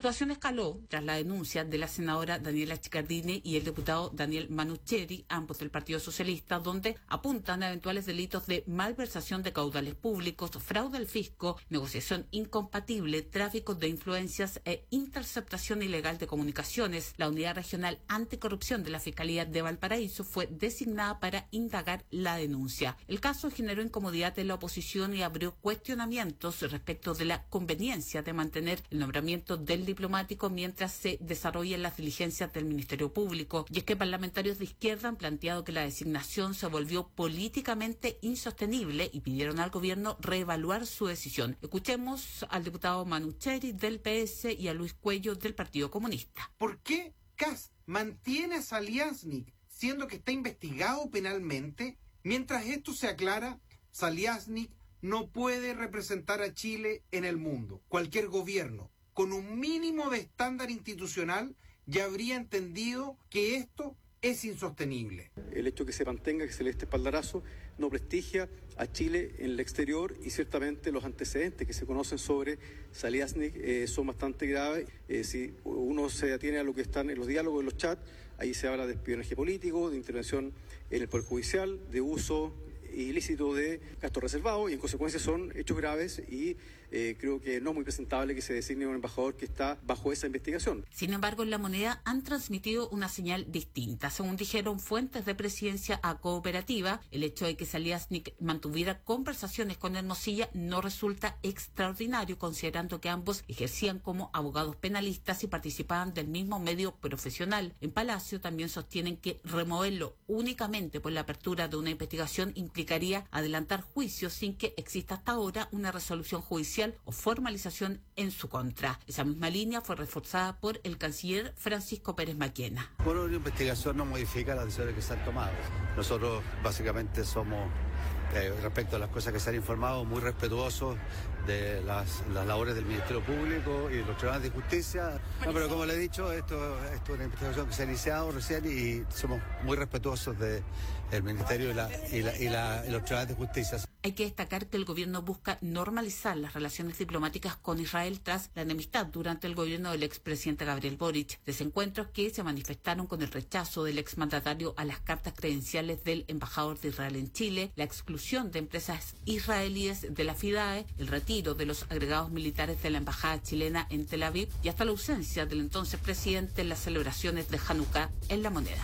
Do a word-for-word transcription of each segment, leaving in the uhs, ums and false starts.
situación escaló tras la denuncia de la senadora Daniela Chiccardini y el diputado Daniel Manucheri, ambos del Partido Socialista, donde apuntan a eventuales delitos de malversación de caudales públicos, fraude al fisco, negociación incompatible, tráfico de influencias e interceptación ilegal de comunicaciones. La Unidad Regional Anticorrupción de la Fiscalía de Valparaíso fue designada para indagar la denuncia. El caso generó incomodidad en la oposición y abrió cuestionamientos respecto de la conveniencia de mantener el nombramiento del diplomático mientras se desarrollan las diligencias del Ministerio Público. Y es que parlamentarios de izquierda han planteado que la designación se volvió políticamente insostenible y pidieron al gobierno reevaluar su decisión. Escuchemos al diputado Manucheri del P S y a Luis Cuello del Partido Comunista. ¿Por qué Kast mantiene a Zaliaznik siendo que está investigado penalmente? Mientras esto se aclara, Zaliaznik no puede representar a Chile en el mundo. Cualquier gobierno con un mínimo de estándar institucional ya habría entendido que esto es insostenible. El hecho que se mantenga, que se le dé este espaldarazo, no prestigia a Chile en el exterior y ciertamente los antecedentes que se conocen sobre Zaliaznik eh, son bastante graves. Eh, si uno se atiene a lo que están en los diálogos, en los chats, ahí se habla de espionaje político, de intervención en el Poder Judicial, de uso ilícito de gastos reservados y en consecuencia son hechos graves y eh, creo que no es muy presentable que se designe un embajador que está bajo esa investigación. Sin embargo, en La Moneda han transmitido una señal distinta. Según dijeron fuentes de Presidencia a Cooperativa, el hecho de que Zaliaznik mantuviera conversaciones con Hermosilla no resulta extraordinario, considerando que ambos ejercían como abogados penalistas y participaban del mismo medio profesional. En Palacio también sostienen que removerlo únicamente por la apertura de una investigación implicaría adelantar juicios sin que exista hasta ahora una resolución judicial o formalización en su contra. Esa misma línea fue reforzada por el canciller Francisco Pérez Maquena. Por una investigación no modifica las decisiones que se han tomado. Nosotros básicamente somos, eh, respecto a las cosas que se han informado, muy respetuosos de las, las labores del Ministerio Público y los tribunales de justicia. No, pero como le he dicho, esto, esto es una investigación que se ha iniciado recién y somos muy respetuosos del Ministerio y, la, y, la, y, la, y los tribunales de justicia. Hay que destacar que el gobierno busca normalizar las relaciones diplomáticas con Israel tras la enemistad durante el gobierno del expresidente Gabriel Boric. Desencuentros que se manifestaron con el rechazo del exmandatario a las cartas credenciales del embajador de Israel en Chile, la exclusión de empresas israelíes de la FIDAE, el retiro de los agregados militares de la embajada chilena en Tel Aviv y hasta la ausencia del entonces presidente en las celebraciones de Hanukkah en La Moneda.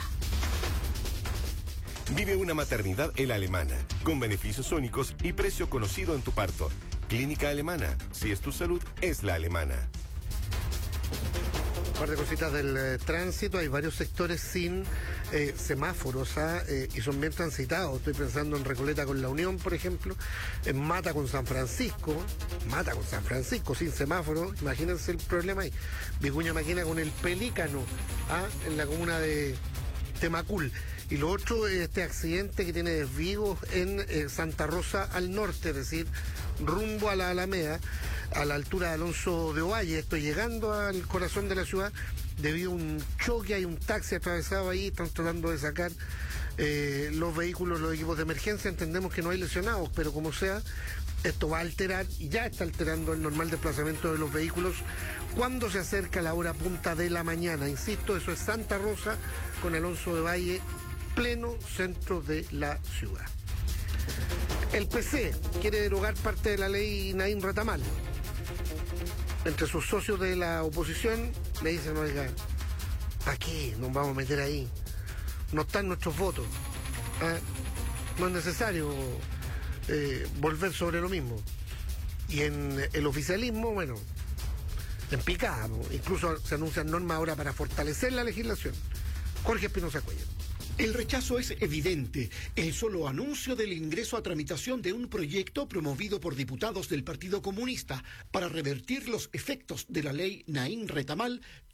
Vive una maternidad en la Alemana, con beneficios únicos y precio conocido en tu parto. Clínica Alemana, si es tu salud, es la alemana. Un par de cositas del eh, tránsito. Hay varios sectores sin eh, semáforos ¿ah? eh, y son bien transitados. Estoy pensando en Recoleta con La Unión, por ejemplo, en Mata con San Francisco, Mata con San Francisco sin semáforo, imagínense el problema ahí. Vicuña Maquena con el Pelícano ¿ah? en la comuna de Temacul. Y lo otro es este accidente que tiene desvíos en eh, Santa Rosa al norte, es decir, rumbo a la Alameda, a la altura de Alonso de Ovalle. Estoy llegando al corazón de la ciudad debido a un choque, hay un taxi atravesado ahí, están tratando de sacar eh, los vehículos, los equipos de emergencia. Entendemos que no hay lesionados, pero como sea, esto va a alterar y ya está alterando el normal desplazamiento de los vehículos cuando se acerca la hora punta de la mañana. Insisto, eso es Santa Rosa con Alonso de Valle, pleno centro de la ciudad. El P C quiere derogar parte de la ley Naín Retamal. Entre sus socios de la oposición le dicen, oiga, ¿para qué nos vamos a meter ahí? No están nuestros votos. ¿Ah? No es necesario eh, volver sobre lo mismo. Y en el oficialismo, bueno, en picada, ¿no? Incluso se anuncian normas ahora para fortalecer la legislación. Jorge Espinosa Cuellar. El rechazo es evidente. El solo anuncio del ingreso a tramitación de un proyecto promovido por diputados del Partido Comunista para revertir los efectos de la ley Naín Retamal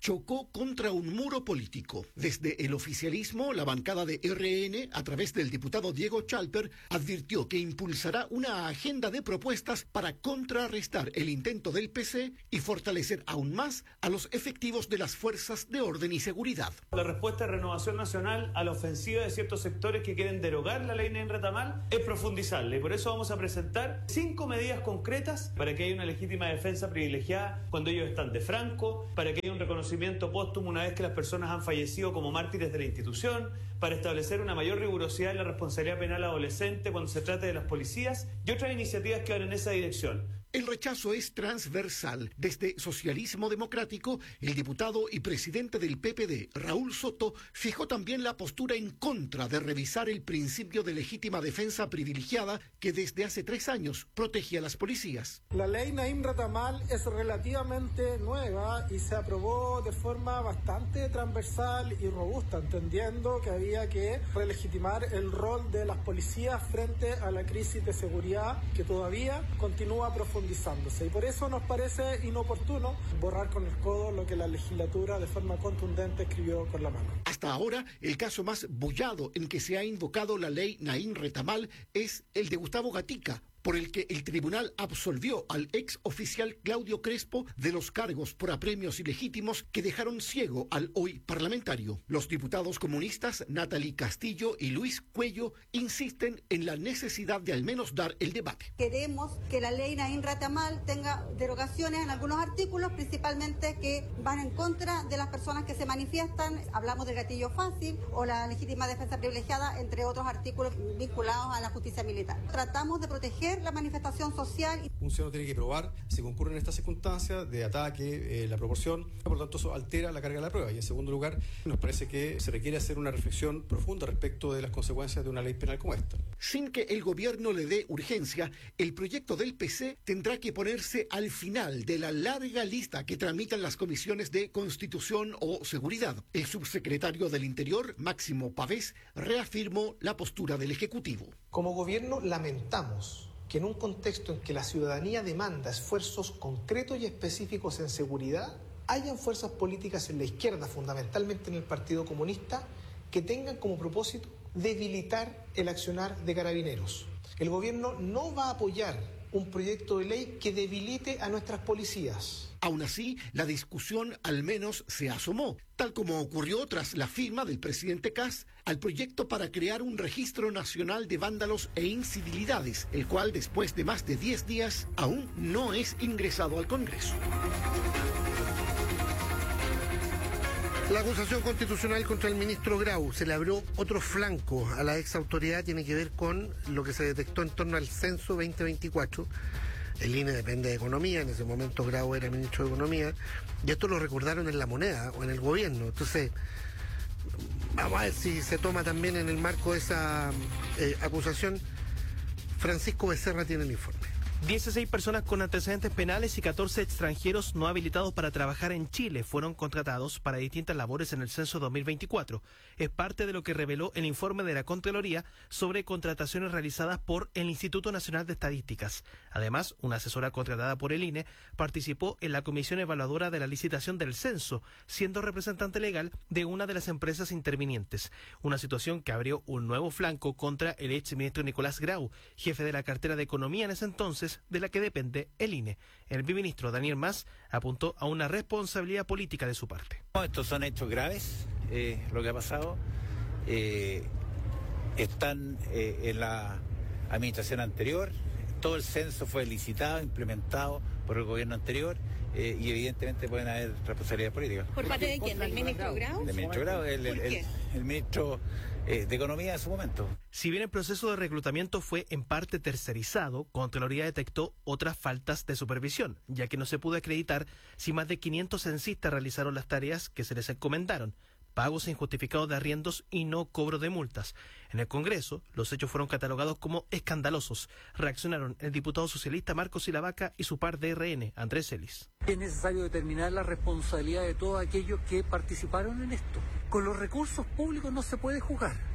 chocó contra un muro político. Desde el oficialismo, la bancada de R N, a través del diputado Diego Chalper, advirtió que impulsará una agenda de propuestas para contrarrestar el intento del P C y fortalecer aún más a los efectivos de las fuerzas de orden y seguridad. La respuesta de Renovación Nacional a la ofensiva de ciertos sectores que quieren derogar la ley Naín Retamal es profundizarla, y por eso vamos a presentar cinco medidas concretas para que haya una legítima defensa privilegiada cuando ellos están de Franco, para que haya un reconocimiento póstumo una vez que las personas han fallecido como mártires de la institución, para establecer una mayor rigurosidad en la responsabilidad penal adolescente cuando se trate de las policías y otras iniciativas que van en esa dirección. El rechazo es transversal. Desde Socialismo Democrático, el diputado y presidente del P P D, Raúl Soto, fijó también la postura en contra de revisar el principio de legítima defensa privilegiada que desde hace tres años protege a las policías. La ley Naín Retamal es relativamente nueva y se aprobó de forma bastante transversal y robusta, entendiendo que había que relegitimar el rol de las policías frente a la crisis de seguridad que todavía continúa profundizando. Y por eso nos parece inoportuno borrar con el codo lo que la legislatura de forma contundente escribió con la mano. Hasta ahora, el caso más bullado en que se ha invocado la ley Naín Retamal es el de Gustavo Gatica, por el que el tribunal absolvió al ex oficial Claudio Crespo de los cargos por apremios ilegítimos que dejaron ciego al hoy parlamentario. Los diputados comunistas Natalie Castillo y Luis Cuello insisten en la necesidad de al menos dar el debate. Queremos que la ley Naín Retamal tenga derogaciones en algunos artículos, principalmente que van en contra de las personas que se manifiestan. Hablamos del gatillo fácil o la legítima defensa privilegiada, entre otros artículos vinculados a la justicia militar. Tratamos de proteger la manifestación social. Un ciudadano tiene que probar si concurren en estas circunstancias de ataque, eh, la proporción, por lo tanto eso altera la carga de la prueba. Y en segundo lugar, nos parece que se requiere hacer una reflexión profunda respecto de las consecuencias de una ley penal como esta. Sin que el gobierno le dé urgencia, el proyecto del P C tendrá que ponerse al final de la larga lista que tramitan las comisiones de Constitución o Seguridad. El subsecretario del Interior, Máximo Pavés, reafirmó la postura del Ejecutivo. Como gobierno lamentamos que en un contexto en que la ciudadanía demanda esfuerzos concretos y específicos en seguridad, hayan fuerzas políticas en la izquierda, fundamentalmente en el Partido Comunista, que tengan como propósito debilitar el accionar de Carabineros. El gobierno no va a apoyar un proyecto de ley que debilite a nuestras policías. Aún así, la discusión al menos se asomó, tal como ocurrió tras la firma del presidente Kast al proyecto para crear un registro nacional de vándalos e incivilidades, el cual después de más de diez días aún no es ingresado al Congreso. La acusación constitucional contra el ministro Grau se le abrió otro flanco a la ex autoridad, tiene que ver con lo que se detectó en torno al censo veinte veinticuatro. El I N E depende de Economía, en ese momento Grau era ministro de Economía, y esto lo recordaron en La Moneda o en el gobierno. Entonces, vamos a ver si se toma también en el marco de esa eh, acusación. Francisco Becerra tiene el informe. dieciséis personas con antecedentes penales y catorce extranjeros no habilitados para trabajar en Chile fueron contratados para distintas labores en el censo dos mil veinticuatro. Es parte de lo que reveló el informe de la Contraloría sobre contrataciones realizadas por el Instituto Nacional de Estadísticas. Además, una asesora contratada por el I N E participó en la comisión evaluadora de la licitación del censo, siendo representante legal de una de las empresas intervinientes. Una situación que abrió un nuevo flanco contra el exministro Nicolás Grau, jefe de la cartera de Economía en ese entonces, de la que depende el I N E. El viceministro Daniel Mas apuntó a una responsabilidad política de su parte. Estos son hechos graves, eh, lo que ha pasado. Eh, están eh, en la administración anterior. Todo el censo fue licitado, implementado por el gobierno anterior. Eh, y evidentemente pueden haber responsabilidad política. ¿Por parte de quién? ¿Del ministro Grau? Del ministro Grau, el, el, el, el ministro eh, de Economía en su momento. Si bien el proceso de reclutamiento fue en parte tercerizado, Contraloría detectó otras faltas de supervisión, ya que no se pudo acreditar si más de quinientos censistas realizaron las tareas que se les encomendaron, pagos injustificados de arriendos y no cobro de multas. En el Congreso, los hechos fueron catalogados como escandalosos. Reaccionaron el diputado socialista Marcos Silavaca y su par de R N, Andrés Celis. Es necesario determinar la responsabilidad de todos aquellos que participaron en esto. Con los recursos públicos no se puede jugar.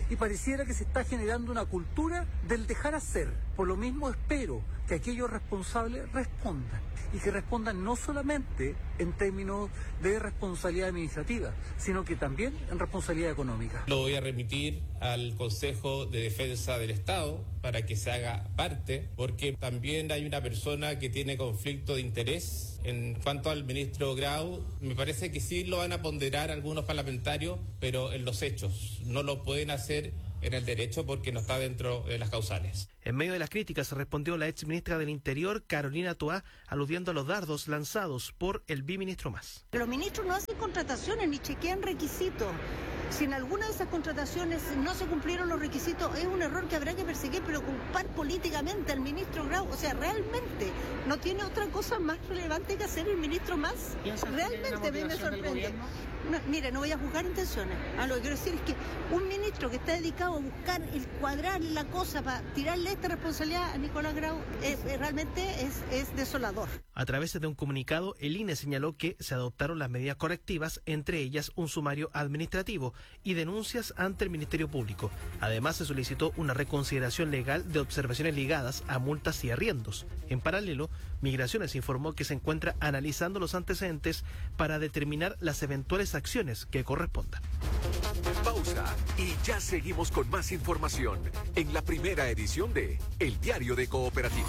y pareciera que se está generando una cultura del dejar hacer. Por lo mismo espero que aquellos responsables respondan, y que respondan no solamente en términos de responsabilidad administrativa, sino que también en responsabilidad económica. Lo voy a remitir al Consejo de Defensa del Estado para que se haga parte, porque también hay una persona que tiene conflicto de interés. En cuanto al ministro Grau, me parece que sí lo van a ponderar algunos parlamentarios, pero en los hechos. No lo pueden hacer en el derecho porque no está dentro de las causales. En medio de las críticas respondió la exministra del Interior, Carolina Toá, aludiendo a los dardos lanzados por el biministro Mas. Los ministros no hacen contrataciones ni chequean requisitos. Si en alguna de esas contrataciones no se cumplieron los requisitos, es un error que habrá que perseguir, pero culpar políticamente al ministro Grau. O sea, realmente no tiene otra cosa más relevante que hacer el ministro Mas. Realmente a mí me sorprende. No, mire, no voy a juzgar intenciones. Ah, lo que quiero decir es que un ministro que está dedicado a buscar el cuadrar la cosa para tirarle esta responsabilidad a Nicolás Grau eh, eh, realmente es, es desolador. A través de un comunicado, el I N E señaló que se adoptaron las medidas correctivas, entre ellas un sumario administrativo y denuncias ante el Ministerio Público. Además, se solicitó una reconsideración legal de observaciones ligadas a multas y arriendos. En paralelo, Migraciones informó que se encuentra analizando los antecedentes para determinar las eventuales acciones que correspondan. Pausa y ya seguimos con más información en la primera edición de El Diario de Cooperativa.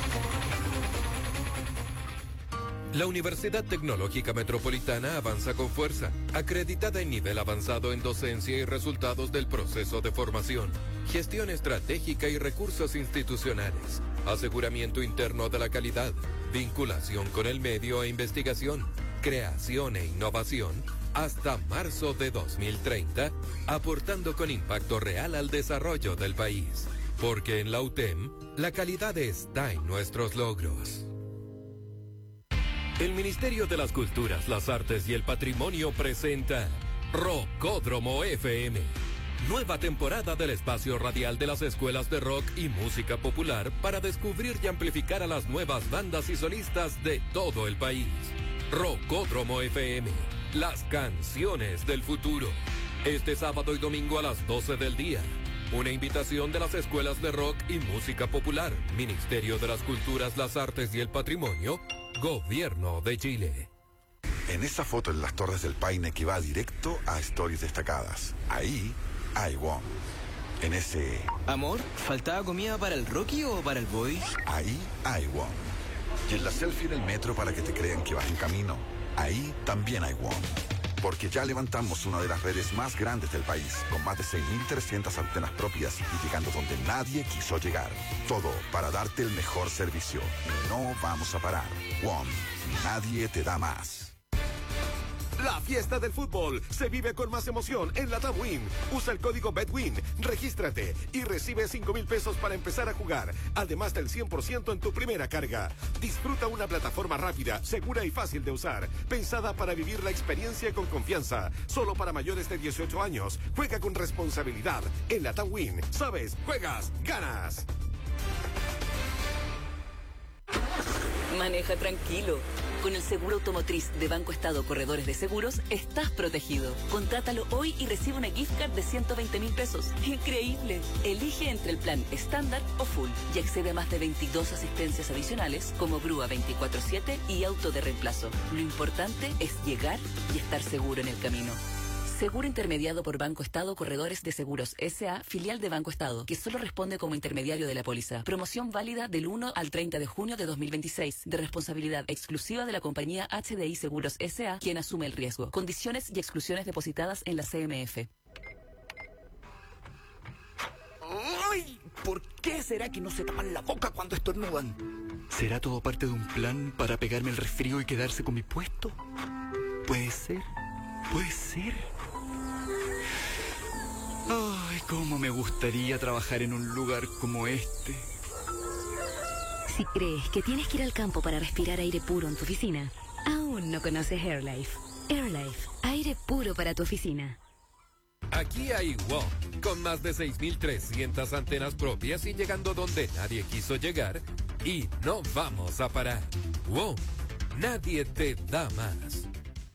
La Universidad Tecnológica Metropolitana avanza con fuerza, acreditada en nivel avanzado en docencia y resultados del proceso de formación, gestión estratégica y recursos institucionales, aseguramiento interno de la calidad, vinculación con el medio e investigación, creación e innovación, hasta marzo de dos mil treinta, aportando con impacto real al desarrollo del país. Porque en la U T E M, la calidad está en nuestros logros. El Ministerio de las Culturas, las Artes y el Patrimonio presenta Rockódromo F M. Nueva temporada del espacio radial de las escuelas de rock y música popular para descubrir y amplificar a las nuevas bandas y solistas de todo el país. Rockódromo F M, las canciones del futuro. Este sábado y domingo a las doce del día. Una invitación de las escuelas de rock y música popular, Ministerio de las Culturas, las Artes y el Patrimonio, Gobierno de Chile. En esa foto en las Torres del Paine que va directo a Stories Destacadas. Ahí hay WOM. En ese... Amor, ¿faltaba comida para el Rocky o para el Body? Ahí hay WOM. Y en la selfie en el metro para que te crean que vas en camino. Ahí también hay WOM. Porque ya levantamos una de las redes más grandes del país, con más de seis mil trescientas antenas propias y llegando donde nadie quiso llegar. Todo para darte el mejor servicio. Y no vamos a parar. WOM. Nadie te da más. La fiesta del fútbol se vive con más emoción en la TAMWIN. Usa el código BETWIN, regístrate y recibe cinco mil pesos para empezar a jugar, además del cien por ciento en tu primera carga. Disfruta una plataforma rápida, segura y fácil de usar, pensada para vivir la experiencia con confianza. Solo para mayores de dieciocho años. Juega con responsabilidad. En la TAMWIN, sabes, juegas, ganas. Maneja tranquilo. Con el seguro automotriz de Banco Estado Corredores de Seguros, estás protegido. Contrátalo hoy y recibe una gift card de ciento veinte mil pesos. ¡Increíble! Elige entre el plan estándar o full y accede a más de veintidós asistencias adicionales como grúa veinticuatro siete y auto de reemplazo. Lo importante es llegar y estar seguro en el camino. Seguro intermediado por Banco Estado Corredores de Seguros S A, filial de Banco Estado, que solo responde como intermediario de la póliza. Promoción válida del uno al treinta de junio de dos mil veintiséis, de responsabilidad exclusiva de la compañía H D I Seguros S A, quien asume el riesgo. Condiciones y exclusiones depositadas en la C M F. ¡Ay! ¿Por qué será que no se tapan la boca cuando estornudan? ¿Será todo parte de un plan para pegarme el resfrío y quedarse con mi puesto? Puede ser, puede ser. Ay, cómo me gustaría trabajar en un lugar como este. Si crees que tienes que ir al campo para respirar aire puro en tu oficina, aún no conoces AirLife. AirLife, aire puro para tu oficina. Aquí hay WOM, con más de seis mil trescientas antenas propias y llegando donde nadie quiso llegar, y no vamos a parar. WOM, nadie te da más.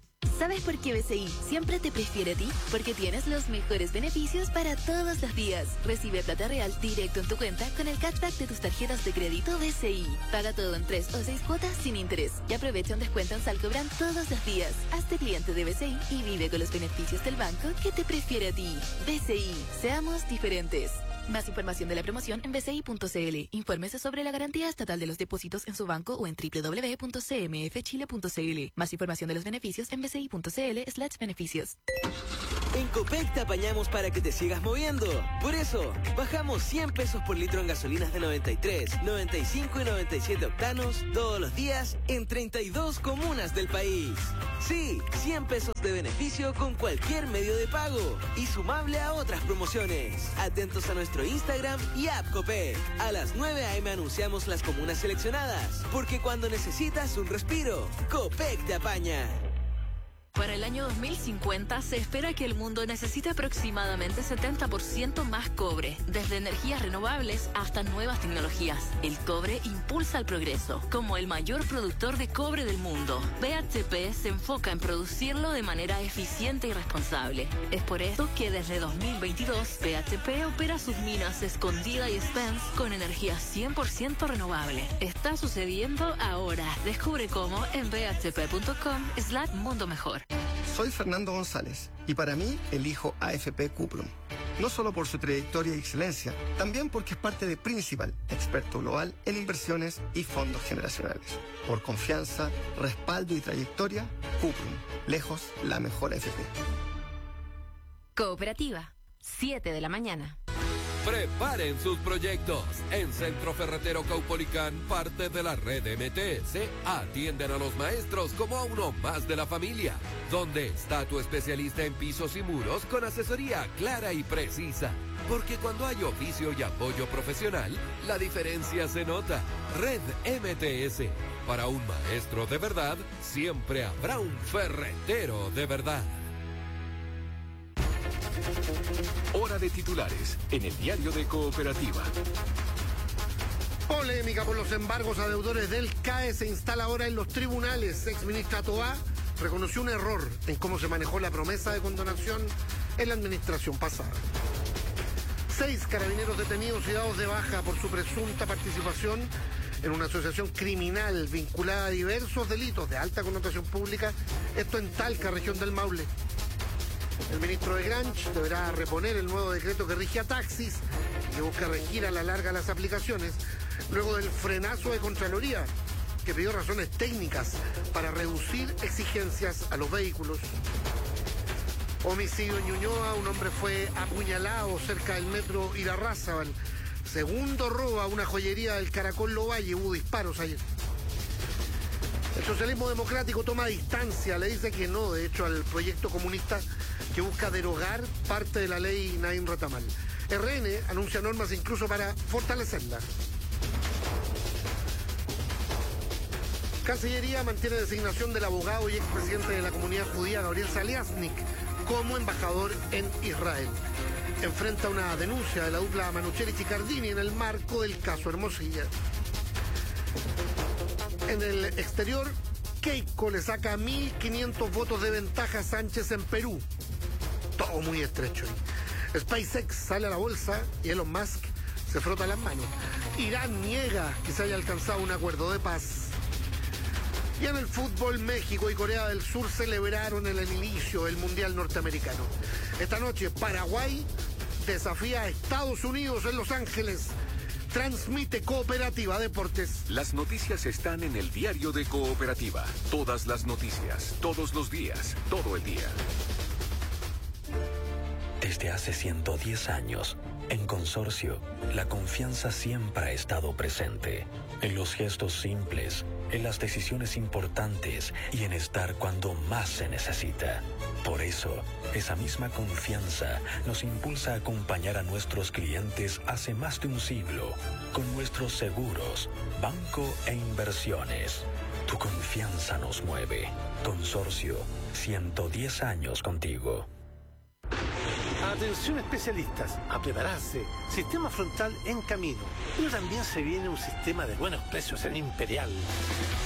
¿Sabes por qué B C I siempre te prefiere a ti? Porque tienes los mejores beneficios para todos los días. Recibe plata real directo en tu cuenta con el cashback de tus tarjetas de crédito B C I. Paga todo en tres o seis cuotas sin interés y aprovecha un descuento en Salcobran todos los días. Hazte cliente de B C I y vive con los beneficios del banco que te prefiere a ti. B C I, seamos diferentes. Más información de la promoción en b c i punto c l. Infórmese sobre la garantía estatal de los depósitos en su banco o en w w w punto c m f chile punto c l. Más información de los beneficios en b c i punto c l slash beneficios. En Copec te apañamos para que te sigas moviendo. Por eso, bajamos cien pesos por litro en gasolinas de noventa y tres, noventa y cinco y noventa y siete octanos todos los días en treinta y dos comunas del país. Sí, cien pesos de beneficio con cualquier medio de pago y sumable a otras promociones. Atentos a nuestro Instagram y app Copec. A las nueve a eme anunciamos las comunas seleccionadas, porque cuando necesitas un respiro, Copec te apaña. Para el año dos mil cincuenta se espera que el mundo necesite aproximadamente setenta por ciento más cobre, desde energías renovables hasta nuevas tecnologías. El cobre impulsa el progreso. Como el mayor productor de cobre del mundo, B H P se enfoca en producirlo de manera eficiente y responsable. Es por esto que desde dos mil veintidós, B H P opera sus minas Escondida y Spence con energía cien por ciento renovable. Está sucediendo ahora. Descubre cómo en b h p punto com slash mundo mejor. Soy Fernando González y para mí elijo A F P Cuprum. No solo por su trayectoria y excelencia, también porque es parte de Principal, experto global en inversiones y fondos generacionales. Por confianza, respaldo y trayectoria, Cuprum, lejos la mejor A F P. Cooperativa, siete de la mañana. Preparen sus proyectos. En Centro Ferretero Caupolicán, parte de la red M T S, atienden a los maestros como a uno más de la familia. Donde está tu especialista en pisos y muros con asesoría clara y precisa. Porque cuando hay oficio y apoyo profesional, la diferencia se nota. Red M T S. Para un maestro de verdad, siempre habrá un ferretero de verdad. Hora de titulares en el diario de Cooperativa. Polémica por los embargos a deudores del C A E se instala ahora en los tribunales. Exministra Toá reconoció un error en cómo se manejó la promesa de condonación en la administración pasada. Seis carabineros detenidos y dados de baja por su presunta participación en una asociación criminal vinculada a diversos delitos de alta connotación pública, esto en Talca, región del Maule. El ministro de Granch deberá reponer el nuevo decreto que rige a taxis y que busca regir a la larga las aplicaciones, luego del frenazo de Contraloría, que pidió razones técnicas para reducir exigencias a los vehículos. Homicidio en Ñuñoa, un hombre fue apuñalado cerca del metro Irarrázaval. Segundo robo a una joyería del Caracol Lovalle, hubo disparos ayer. El socialismo democrático toma distancia, le dice que no, de hecho, al proyecto comunista que busca derogar parte de la ley Naín Retamal. R N anuncia normas incluso para fortalecerla. Cancillería mantiene designación del abogado y expresidente de la comunidad judía Gabriel Saliasnik como embajador en Israel. Enfrenta una denuncia de la dupla Manucheri-Cicardini en el marco del caso Hermosilla. En el exterior, Keiko le saca mil quinientos votos de ventaja a Sánchez en Perú. Todo muy estrecho. SpaceX sale a la bolsa y Elon Musk se frota las manos. Irán niega que se haya alcanzado un acuerdo de paz. Y en el fútbol, México y Corea del Sur celebraron el inicio del Mundial Norteamericano. Esta noche, Paraguay desafía a Estados Unidos en Los Ángeles. Transmite Cooperativa Deportes. Las noticias están en el diario de Cooperativa. Todas las noticias, todos los días, todo el día. Desde hace ciento diez años, en Consorcio, la confianza siempre ha estado presente. En los gestos simples, en las decisiones importantes y en estar cuando más se necesita. Por eso, esa misma confianza nos impulsa a acompañar a nuestros clientes hace más de un siglo con nuestros seguros, banco e inversiones. Tu confianza nos mueve. Consorcio, ciento diez años contigo. Atención especialistas, a prepararse. Sistema frontal en camino. Pero también se viene un sistema de buenos precios en Imperial.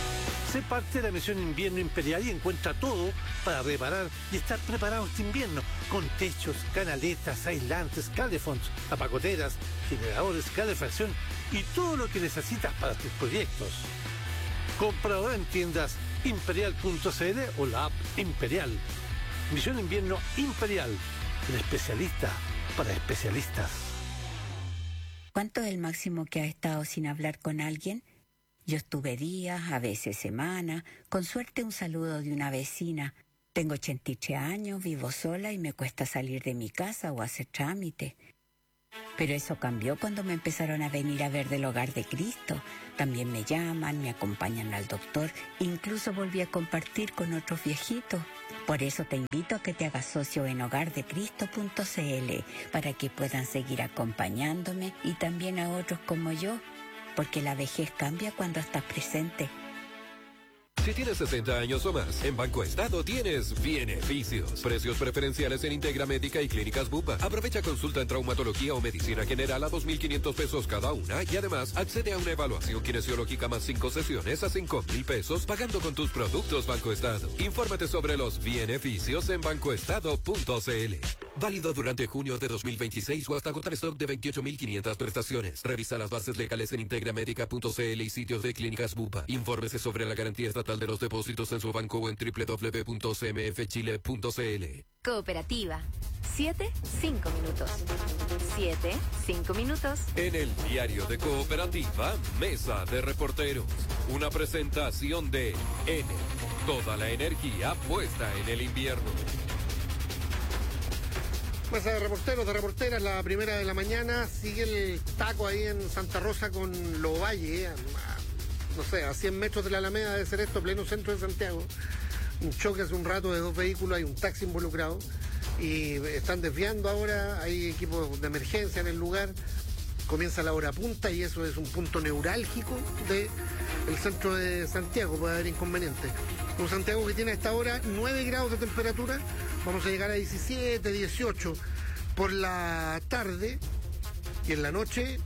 Sé parte de la misión Invierno Imperial y encuentra todo para reparar y estar preparado este invierno, con techos, canaletas, aislantes, calefonds, apagoteras, generadores, calefacción y todo lo que necesitas para tus proyectos. Compra ahora en tiendas imperial punto c l o la app Imperial. Misión Invierno Imperial, el especialista para especialistas. ¿Cuánto es el máximo que has estado sin hablar con alguien? Yo estuve días, a veces semanas, con suerte un saludo de una vecina. Tengo ochenta y tres años, vivo sola y me cuesta salir de mi casa o hacer trámite. Pero eso cambió cuando me empezaron a venir a ver del Hogar de Cristo. También me llaman, me acompañan al doctor, incluso volví a compartir con otros viejitos. Por eso te invito a que te hagas socio en hogar de cristo punto c l para que puedan seguir acompañándome y también a otros como yo, porque la vejez cambia cuando estás presente. Si tienes sesenta años o más, en Banco Estado tienes beneficios. Precios preferenciales en Integra Médica y Clínicas Bupa. Aprovecha consulta en traumatología o medicina general a dos mil quinientos pesos cada una y además accede a una evaluación kinesiológica más cinco sesiones a cinco mil pesos pagando con tus productos Banco Estado. Infórmate sobre los beneficios en banco estado punto c l. Válido durante junio de dos mil veintiséis o hasta agotar stock de veintiocho mil quinientas prestaciones. Revisa las bases legales en integra médica punto c l y sitios de Clínicas Bupa. Infórmese sobre la garantía estatal de los depósitos en su banco o en doble u doble u doble u punto c m f chile punto c l. Cooperativa. Siete, cinco minutos. Siete, cinco minutos. En el diario de Cooperativa, Mesa de Reporteros. Una presentación de N. Toda la energía puesta en el invierno. Mesa de reporteros, de reporteras, la primera de la mañana. Sigue el taco ahí en Santa Rosa con Lovalle, a, a, no sé, a cien metros de la Alameda debe ser esto, pleno centro de Santiago. Un choque hace un rato de dos vehículos, hay un taxi involucrado y están desviando ahora, hay equipos de emergencia en el lugar. Comienza la hora punta y eso es un punto neurálgico del centro de Santiago, puede haber inconvenientes. Un Santiago que tiene a esta hora nueve grados de temperatura, vamos a llegar a diecisiete, dieciocho por la tarde y en la noche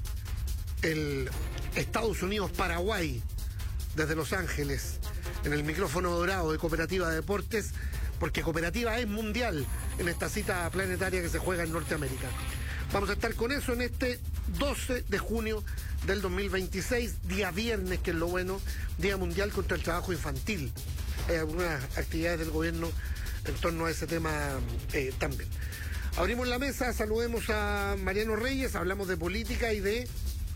el Estados Unidos-Paraguay desde Los Ángeles en el micrófono dorado de Cooperativa de Deportes, porque Cooperativa es mundial en esta cita planetaria que se juega en Norteamérica. Vamos a estar con eso en este doce de junio del dos mil veintiséis, día viernes, que es lo bueno, Día Mundial contra el Trabajo Infantil. Hay algunas actividades del gobierno en torno a ese tema eh, también. Abrimos la mesa, saludemos a Mariano Reyes, hablamos de política y de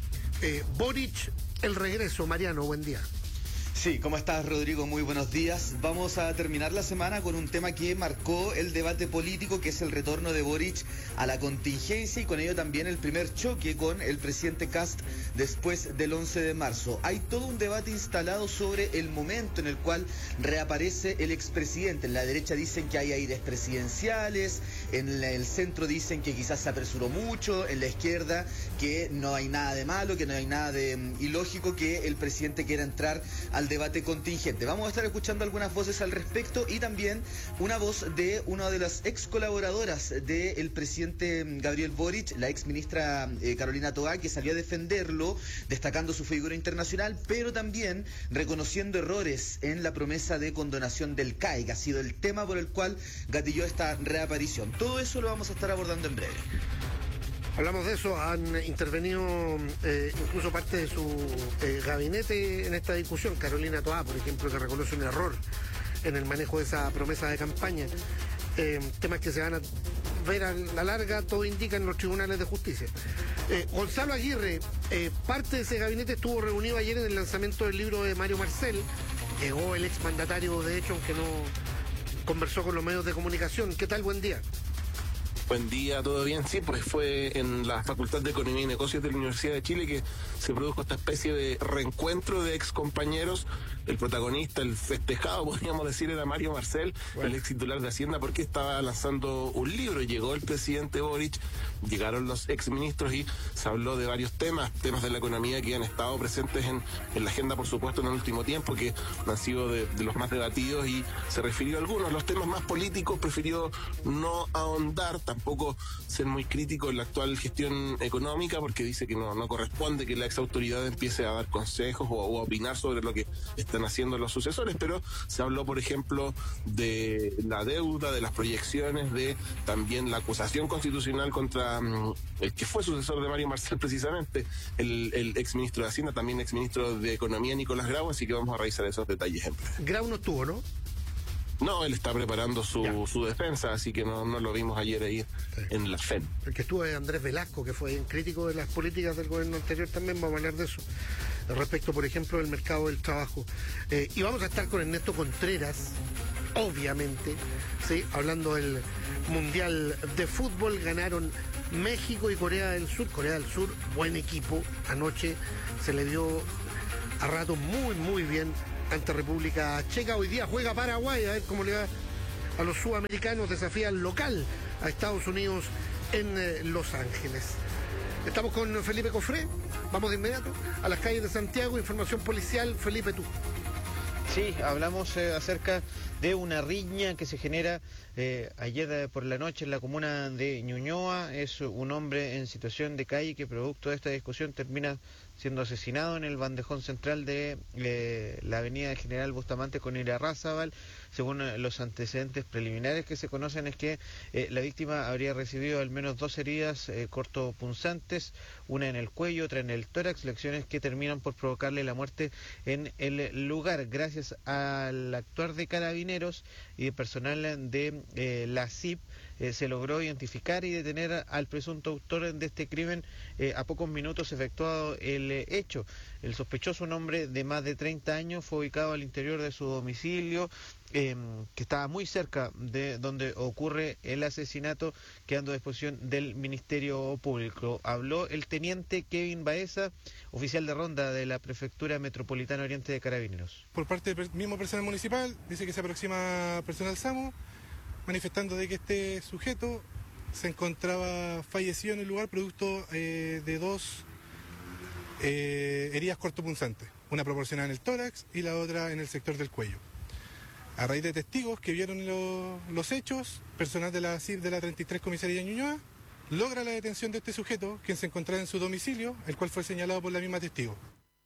eh, Boric, el regreso. Mariano, buen día. Sí, ¿cómo estás, Rodrigo? Muy buenos días. Vamos a terminar la semana con un tema que marcó el debate político, que es el retorno de Boric a la contingencia y con ello también el primer choque con el presidente Kast después del once de marzo. Hay todo un debate instalado sobre el momento en el cual reaparece el expresidente. En la derecha dicen que hay aires presidenciales, en el centro dicen que quizás se apresuró mucho, en la izquierda que no hay nada de malo, que no hay nada de um, ilógico que el presidente quiera entrar al debate contingente. Vamos a estar escuchando algunas voces al respecto y también una voz de una de las ex colaboradoras del presidente Gabriel Boric, la ex ministra eh, Carolina Toá, que salió a defenderlo, destacando su figura internacional, pero también reconociendo errores en la promesa de condonación del C A E, que ha sido el tema por el cual gatilló esta reaparición. Todo eso lo vamos a estar abordando en breve. Hablamos de eso, han intervenido eh, incluso parte de su eh, gabinete en esta discusión. Carolina Toá, por ejemplo, que reconoce un error en el manejo de esa promesa de campaña. Eh, temas que se van a ver a la larga, todo indica en los tribunales de justicia. Eh, Gonzalo Aguirre, eh, parte de ese gabinete estuvo reunido ayer en el lanzamiento del libro de Mario Marcel. Llegó el exmandatario, de hecho, aunque no conversó con los medios de comunicación. ¿Qué tal? Buen día. Buen día, ¿todo bien? Sí, pues fue en la Facultad de Economía y Negocios de la Universidad de Chile que se produjo esta especie de reencuentro de ex compañeros. El protagonista, el festejado, podríamos decir, era Mario Marcel, bueno, el ex titular de Hacienda, porque estaba lanzando un libro. Llegó el presidente Boric, llegaron los ex ministros y se habló de varios temas, temas de la economía que han estado presentes en, en la agenda, por supuesto, en el último tiempo, que han sido de, de los más debatidos, y se refirió a algunos. Los temas más políticos prefirió no ahondar, tampoco tampoco ser muy crítico en la actual gestión económica, porque dice que no, no corresponde que la ex autoridad empiece a dar consejos o, o a opinar sobre lo que están haciendo los sucesores, pero se habló, por ejemplo, de la deuda, de las proyecciones, de también la acusación constitucional contra um, el que fue sucesor de Mario Marcel precisamente, el, el ex ministro de Hacienda, también ex ministro de Economía, Nicolás Grau, así que vamos a revisar esos detalles en breve. Grau no estuvo, ¿no? No, él está preparando su, su defensa, así que no, no lo vimos ayer ahí sí. en la F E N. El que estuvo es Andrés Velasco, que fue crítico de las políticas del gobierno anterior, también vamos a hablar de eso. Respecto, por ejemplo, del mercado del trabajo. Eh, y vamos a estar con Ernesto Contreras, obviamente, sí, hablando del Mundial de Fútbol. Ganaron México y Corea del Sur. Corea del Sur, buen equipo. Anoche se le dio a rato muy, muy bien ante República Checa. Hoy día juega Paraguay, a ver cómo le va a los sudamericanos. Desafía al local a Estados Unidos en eh, Los Ángeles. Estamos con Felipe Cofré. Vamos de inmediato a las calles de Santiago. Información policial. Felipe, tú. Sí, hablamos eh, acerca de una riña que se genera eh, ayer eh, por la noche en la comuna de Ñuñoa. Es un hombre en situación de calle que producto de esta discusión termina siendo asesinado en el bandejón central de eh, la avenida General Bustamante con Irarrázaval. Según eh, los antecedentes preliminares que se conocen es que eh, la víctima habría recibido al menos dos heridas eh, cortopunzantes, una en el cuello, otra en el tórax, lesiones que terminan por provocarle la muerte en el lugar. Gracias al actuar de carabineros y de personal de eh, la C I P, Eh, se logró identificar y detener al presunto autor de este crimen eh, a pocos minutos efectuado el eh, hecho. El sospechoso, un hombre de más de treinta años, fue ubicado al interior de su domicilio, eh, que estaba muy cerca de donde ocurre el asesinato, quedando a disposición del Ministerio Público. Habló el teniente Kevin Baeza, oficial de ronda de la Prefectura Metropolitana Oriente de Carabineros. Por parte del mismo personal municipal, dice que se aproxima personal SAMU, manifestando de que este sujeto se encontraba fallecido en el lugar producto eh, de dos eh, heridas cortopunzantes, una proporcionada en el tórax y la otra en el sector del cuello. A raíz de testigos que vieron lo, los hechos, personal de la C I P de la treinta y tres Comisaría Ñuñoa logra la detención de este sujeto, quien se encontraba en su domicilio, el cual fue señalado por la misma testigo.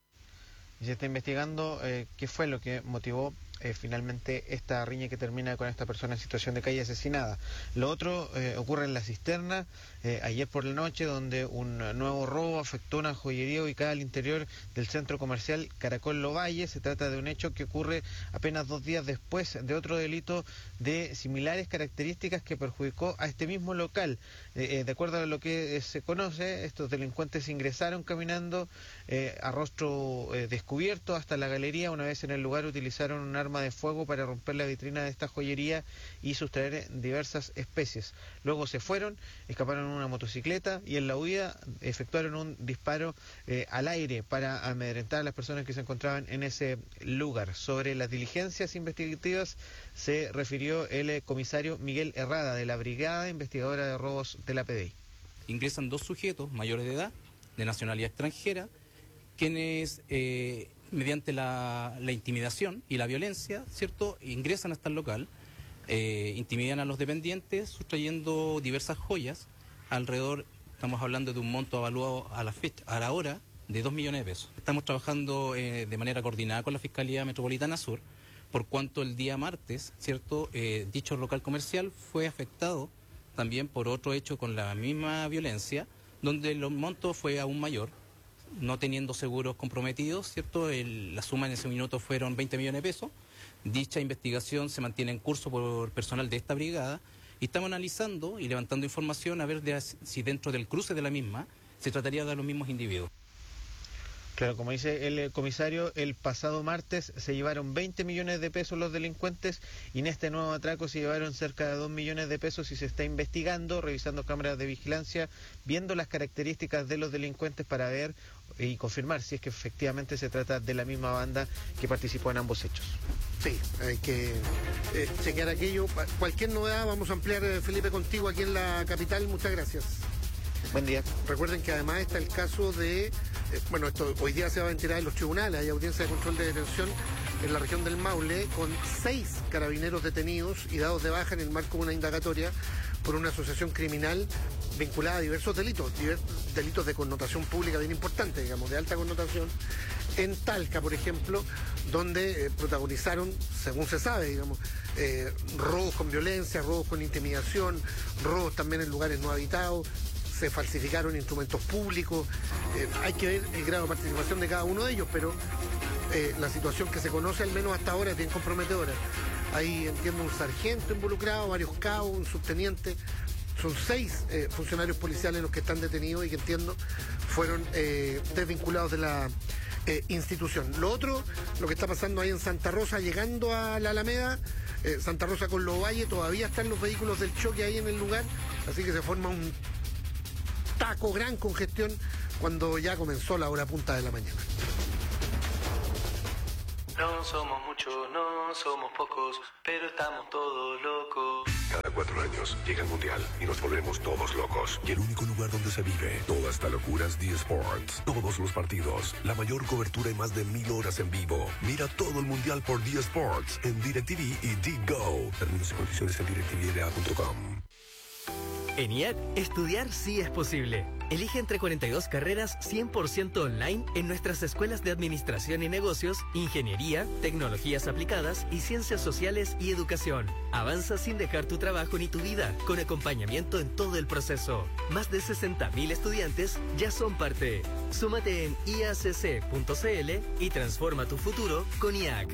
Y se está investigando eh, qué fue lo que motivó Eh, finalmente esta riña que termina con esta persona en situación de calle asesinada. Lo otro eh, ocurre en La Cisterna, eh, ayer por la noche, donde un nuevo robo afectó una joyería ubicada al interior del centro comercial Caracol Lovalle. Se trata de un hecho que ocurre apenas dos días después de otro delito de similares características que perjudicó a este mismo local. Eh, eh, de acuerdo a lo que eh, se conoce, estos delincuentes ingresaron caminando eh, a rostro eh, descubierto hasta la galería. Una vez en el lugar utilizaron un arma de fuego para romper la vitrina de esta joyería y sustraer diversas especies. Luego se fueron, escaparon en una motocicleta y en la huida efectuaron un disparo eh, al aire para amedrentar a las personas que se encontraban en ese lugar. Sobre las diligencias investigativas se refirió el eh, comisario Miguel Herrada, de la Brigada Investigadora de Robos de la P D I. Ingresan dos sujetos mayores de edad, de nacionalidad extranjera, quienes eh, mediante la, la intimidación y la violencia, ¿cierto?, ingresan hasta el local, eh, intimidan a los dependientes, sustrayendo diversas joyas, alrededor, estamos hablando de un monto evaluado a la fecha, a la hora, de dos millones de pesos. Estamos trabajando eh, de manera coordinada con la Fiscalía Metropolitana Sur, por cuanto el día martes, ¿cierto?, eh, dicho local comercial fue afectado también por otro hecho con la misma violencia, donde el monto fue aún mayor, no teniendo seguros comprometidos, ¿cierto? El, la suma en ese minuto fueron veinte millones de pesos. Dicha investigación se mantiene en curso por personal de esta brigada y estamos analizando y levantando información a ver de, si dentro del cruce de la misma se trataría de los mismos individuos. Claro, como dice el comisario, el pasado martes se llevaron veinte millones de pesos los delincuentes y en este nuevo atraco se llevaron cerca de dos millones de pesos y se está investigando, revisando cámaras de vigilancia, viendo las características de los delincuentes para ver y confirmar si es que efectivamente se trata de la misma banda que participó en ambos hechos. Sí, hay que eh, chequear aquello. Cualquier novedad vamos a ampliar, eh, Felipe, contigo aquí en la capital. Muchas gracias. Buen día. Recuerden que además está el caso de, eh, bueno, esto hoy día se va a enterar en los tribunales, hay audiencia de control de detención en la región del Maule, con seis carabineros detenidos y dados de baja en el marco de una indagatoria por una asociación criminal vinculada a diversos delitos, divers, delitos de connotación pública bien importantes, digamos, de alta connotación, en Talca, por ejemplo, donde eh, protagonizaron, según se sabe, digamos, eh, robos con violencia, robos con intimidación, robos también en lugares no habitados, se falsificaron instrumentos públicos, eh, hay que ver el grado de participación de cada uno de ellos, pero eh, la situación que se conoce, al menos hasta ahora, es bien comprometedora. Hay, entiendo, un sargento involucrado, varios cabos, un subteniente. Son seis eh, funcionarios policiales los que están detenidos y que, entiendo, fueron eh, desvinculados de la eh, institución. Lo otro, lo que está pasando ahí en Santa Rosa, llegando a la Alameda, eh, Santa Rosa con Los Valles, todavía están los vehículos del choque ahí en el lugar, así que se forma un taco, gran congestión, cuando ya comenzó la hora punta de la mañana. No somos muchos, no somos pocos, pero estamos todos locos. Cada cuatro años llega el Mundial y nos volvemos todos locos. Y el único lugar donde se vive toda esta locura es D Sports. Todos los partidos, la mayor cobertura y más de mil horas en vivo. Mira todo el Mundial por D Sports en DirecTV y D-Go. Términos y condiciones en directv punto com. En I A C, estudiar sí es posible. Elige entre cuarenta y dos carreras cien por ciento online en nuestras escuelas de Administración y Negocios, Ingeniería, Tecnologías Aplicadas y Ciencias Sociales y Educación. Avanza sin dejar tu trabajo ni tu vida, con acompañamiento en todo el proceso. Más de sesenta mil estudiantes ya son parte. Súmate en i a c c punto c l y transforma tu futuro con I A C.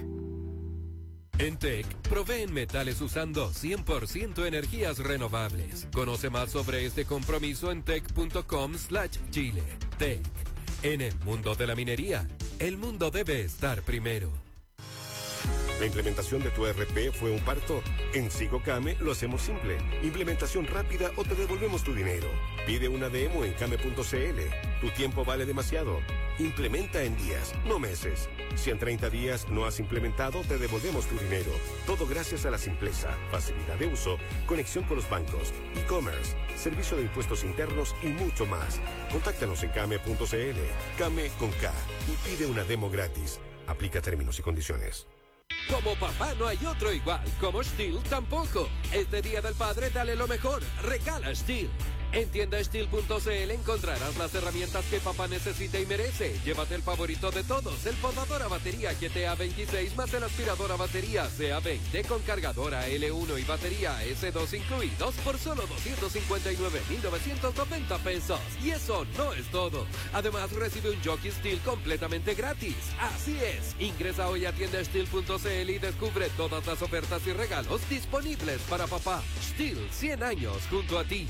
En T E C, proveen metales usando cien por ciento energías renovables. Conoce más sobre este compromiso en tec punto com slash chile. T E C. En el mundo de la minería, el mundo debe estar primero. ¿La implementación de tu E R P fue un parto? En SigoCame lo hacemos simple. Implementación rápida o te devolvemos tu dinero. Pide una demo en came punto c l. Tu tiempo vale demasiado. Implementa en días, no meses. Si en treinta días no has implementado, te devolvemos tu dinero. Todo gracias a la simpleza, facilidad de uso, conexión con los bancos, e-commerce, servicio de impuestos internos y mucho más. Contáctanos en came punto c l. Came con K y pide una demo gratis. Aplica términos y condiciones. Como papá no hay otro igual, como Stihl tampoco. Este Día del Padre dale lo mejor, regala Stihl. En tienda stihl punto c l encontrarás las herramientas que papá necesita y merece. Llévate el favorito de todos, el podador a batería G T A veintiséis más el aspirador a batería C A veinte con cargadora L uno y batería S dos incluidos por solo doscientos cincuenta y nueve mil novecientos noventa pesos. Y eso no es todo. Además recibe un jockey Stihl completamente gratis. Así es, ingresa hoy a tienda stihl punto c l y descubre todas las ofertas y regalos disponibles para papá. Stihl, cien años junto a ti.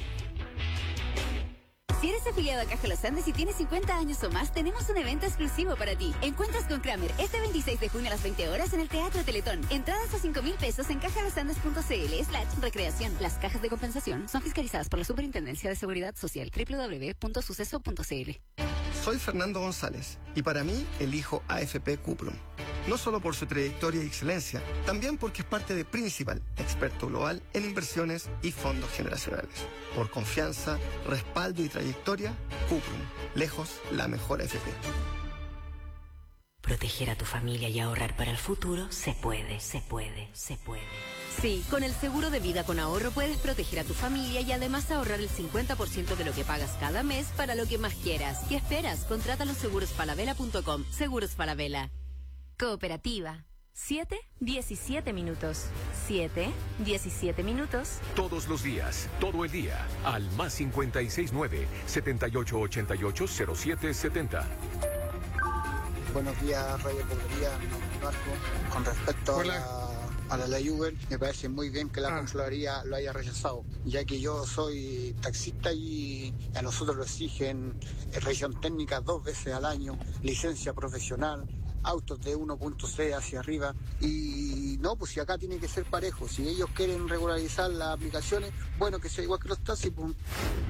Si eres afiliado a Caja Los Andes y tienes cincuenta años o más, tenemos un evento exclusivo para ti. Encuentras con Kramer este veintiséis de junio a las veinte horas en el Teatro Teletón. Entradas a cinco mil pesos en cajalosandes punto c l slash recreación. Las cajas de compensación son fiscalizadas por la Superintendencia de Seguridad Social. doble u doble u doble u punto suceso punto c l. Soy Fernando González y para mí elijo A F P Cuprum. No solo por su trayectoria y excelencia, también porque es parte de Principal, experto global en inversiones y fondos generacionales. Por confianza, respaldo y trayectoria, Cuprum, lejos la mejor A F P. Proteger a tu familia y ahorrar para el futuro se puede, se puede, se puede. Sí, con el seguro de vida con ahorro puedes proteger a tu familia y además ahorrar el cincuenta por ciento de lo que pagas cada mes para lo que más quieras. ¿Qué esperas? Contrátalo en seguros falabella punto com. Seguros Falabella. Cooperativa. siete, diecisiete minutos. siete, diecisiete minutos. Todos los días, todo el día, al más cincuenta y seis nueve, setenta y ocho ochenta y ocho, cero siete setenta. Buenos días, Radio Popularidad, Marco. Con respecto a la, a la ley Uber, me parece muy bien que la ah. Contraloría lo haya rechazado, ya que yo soy taxista y a nosotros lo exigen revisión técnica dos veces al año, licencia profesional, autos de uno punto seis hacia arriba, y no, pues si acá tiene que ser parejo, si ellos quieren regularizar las aplicaciones, bueno, que sea igual que los taxis, pues.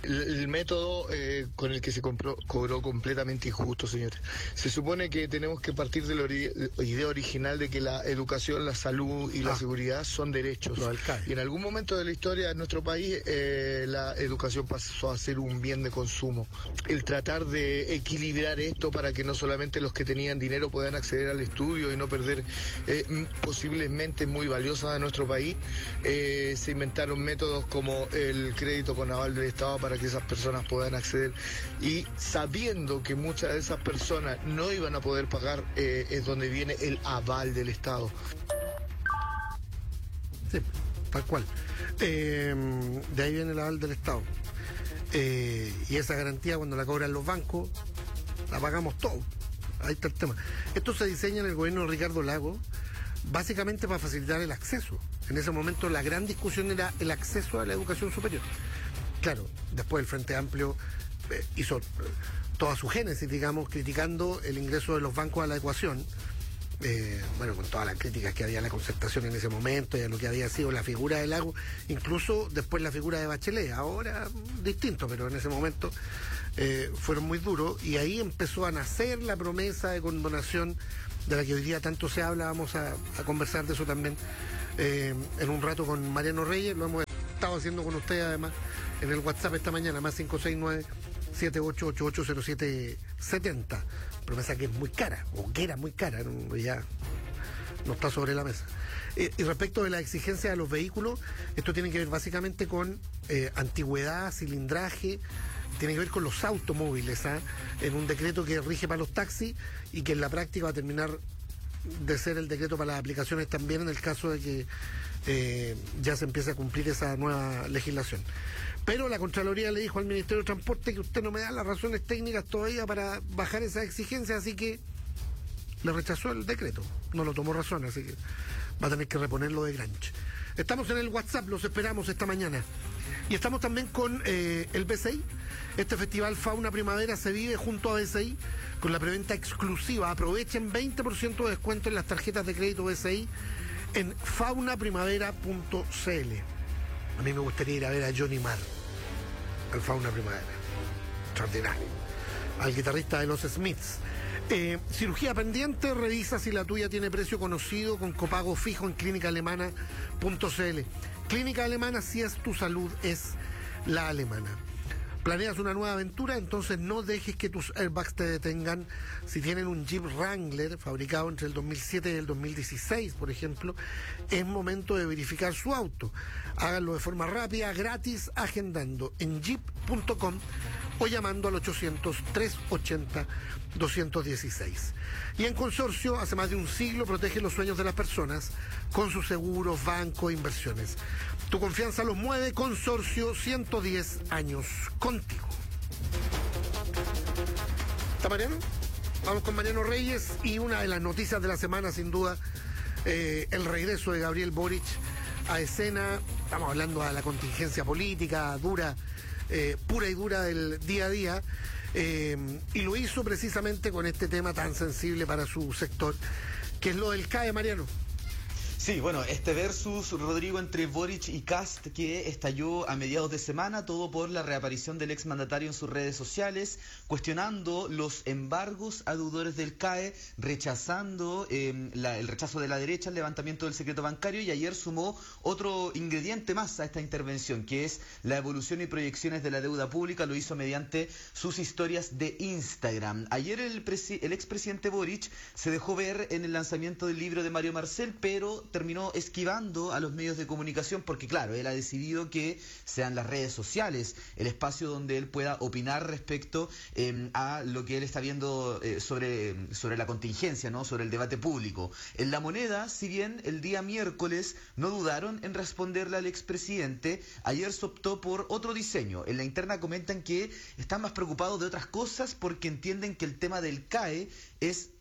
El, el método eh, con el que se compró, cobró completamente injusto, señores. Se supone que tenemos que partir de la ori idea original de que la educación, la salud y ah. la seguridad son derechos. Y en algún momento de la historia de nuestro país eh, la educación pasó a ser un bien de consumo. El tratar de equilibrar esto para que no solamente los que tenían dinero puedan acceder al estudio y no perder eh, posibles mentes muy valiosas de nuestro país, eh, se inventaron métodos como el crédito con aval del Estado para que esas personas puedan acceder, y sabiendo que muchas de esas personas no iban a poder pagar, eh, es donde viene el aval del Estado. Sí, tal cual. Eh, de ahí viene el aval del Estado. Eh, y esa garantía, cuando la cobran los bancos, la pagamos todos. Ahí está el tema. Esto se diseña en el gobierno de Ricardo Lagos básicamente para facilitar el acceso. En ese momento la gran discusión era el acceso a la educación superior. Claro, después el Frente Amplio eh, hizo eh, toda su génesis, digamos, criticando el ingreso de los bancos a la ecuación, eh, bueno, con todas las críticas que había a la concertación en ese momento y a lo que había sido la figura de Lagos, incluso después la figura de Bachelet, ahora distinto, pero en ese momento eh, fueron muy duros, y ahí empezó a nacer la promesa de condonación de la que hoy día tanto se habla. Vamos a, a conversar de eso también eh, en un rato con Mariano Reyes. Lo hemos estado haciendo con ustedes además en el WhatsApp esta mañana, más cinco seis nueve, siete ocho ocho ocho, cero siete siete cero. Promesa que es muy cara, o que era muy cara, ¿no? Ya no está sobre la mesa. Eh, y respecto de la exigencia de los vehículos, esto tiene que ver básicamente con eh, antigüedad, cilindraje, tiene que ver con los automóviles, ¿eh? En un decreto que rige para los taxis y que en la práctica va a terminar de ser el decreto para las aplicaciones también, en el caso de que eh, ya se empiece a cumplir esa nueva legislación. Pero la Contraloría le dijo al Ministerio de Transporte que usted no me da las razones técnicas todavía para bajar esa exigencia, así que le rechazó el decreto, no lo tomó razón, así que va a tener que reponerlo de Granch. Estamos en el WhatsApp, los esperamos esta mañana. Y estamos también con eh, el B C I. Este festival Fauna Primavera se vive junto a B C I con la preventa exclusiva. Aprovechen veinte por ciento de descuento en las tarjetas de crédito B C I en fauna primavera punto c l. A mí me gustaría ir a ver a Johnny Marr, al Fauna Primavera. Extraordinario. Al guitarrista de los Smiths. Eh, cirugía pendiente, revisa si la tuya tiene precio conocido con copago fijo en clínica alemana punto c l. Clínica Alemana, si es tu salud, es la alemana. ¿Planeas una nueva aventura? Entonces no dejes que tus airbags te detengan. Si tienen un Jeep Wrangler fabricado entre el dos mil siete y el dos mil dieciséis, por ejemplo, es momento de verificar su auto. Háganlo de forma rápida, gratis, agendando en jeep punto com o llamando al ochocientos, trescientos ochenta, doscientos dieciséis. Y en Consorcio, hace más de un siglo, protege los sueños de las personas con sus seguros, bancos, inversiones. Tu confianza los mueve. Consorcio, ciento diez años contigo. ¿Está Mariano? Vamos con Mariano Reyes y una de las noticias de la semana, sin duda, eh, el regreso de Gabriel Boric a escena. Estamos hablando de la contingencia política dura, eh, pura y dura del día a día. Eh, y lo hizo precisamente con este tema tan sensible para su sector, que es lo del C A E, Mariano. Sí, bueno, este versus, Rodrigo, entre Boric y Kast, que estalló a mediados de semana, todo por la reaparición del exmandatario en sus redes sociales, cuestionando los embargos a deudores del C A E, rechazando eh, la, el rechazo de la derecha al levantamiento del secreto bancario, y ayer sumó otro ingrediente más a esta intervención, que es la evolución y proyecciones de la deuda pública. Lo hizo mediante sus historias de Instagram. Ayer el, el expresidente Boric se dejó ver en el lanzamiento del libro de Mario Marcel, pero terminó esquivando a los medios de comunicación porque, claro, él ha decidido que sean las redes sociales el espacio donde él pueda opinar respecto eh, a lo que él está viendo eh, sobre, sobre la contingencia, ¿no? Sobre el debate público. En La Moneda, si bien el día miércoles no dudaron en responderle al expresidente, ayer se optó por otro diseño. En la interna comentan que están más preocupados de otras cosas porque entienden que el tema del C A E es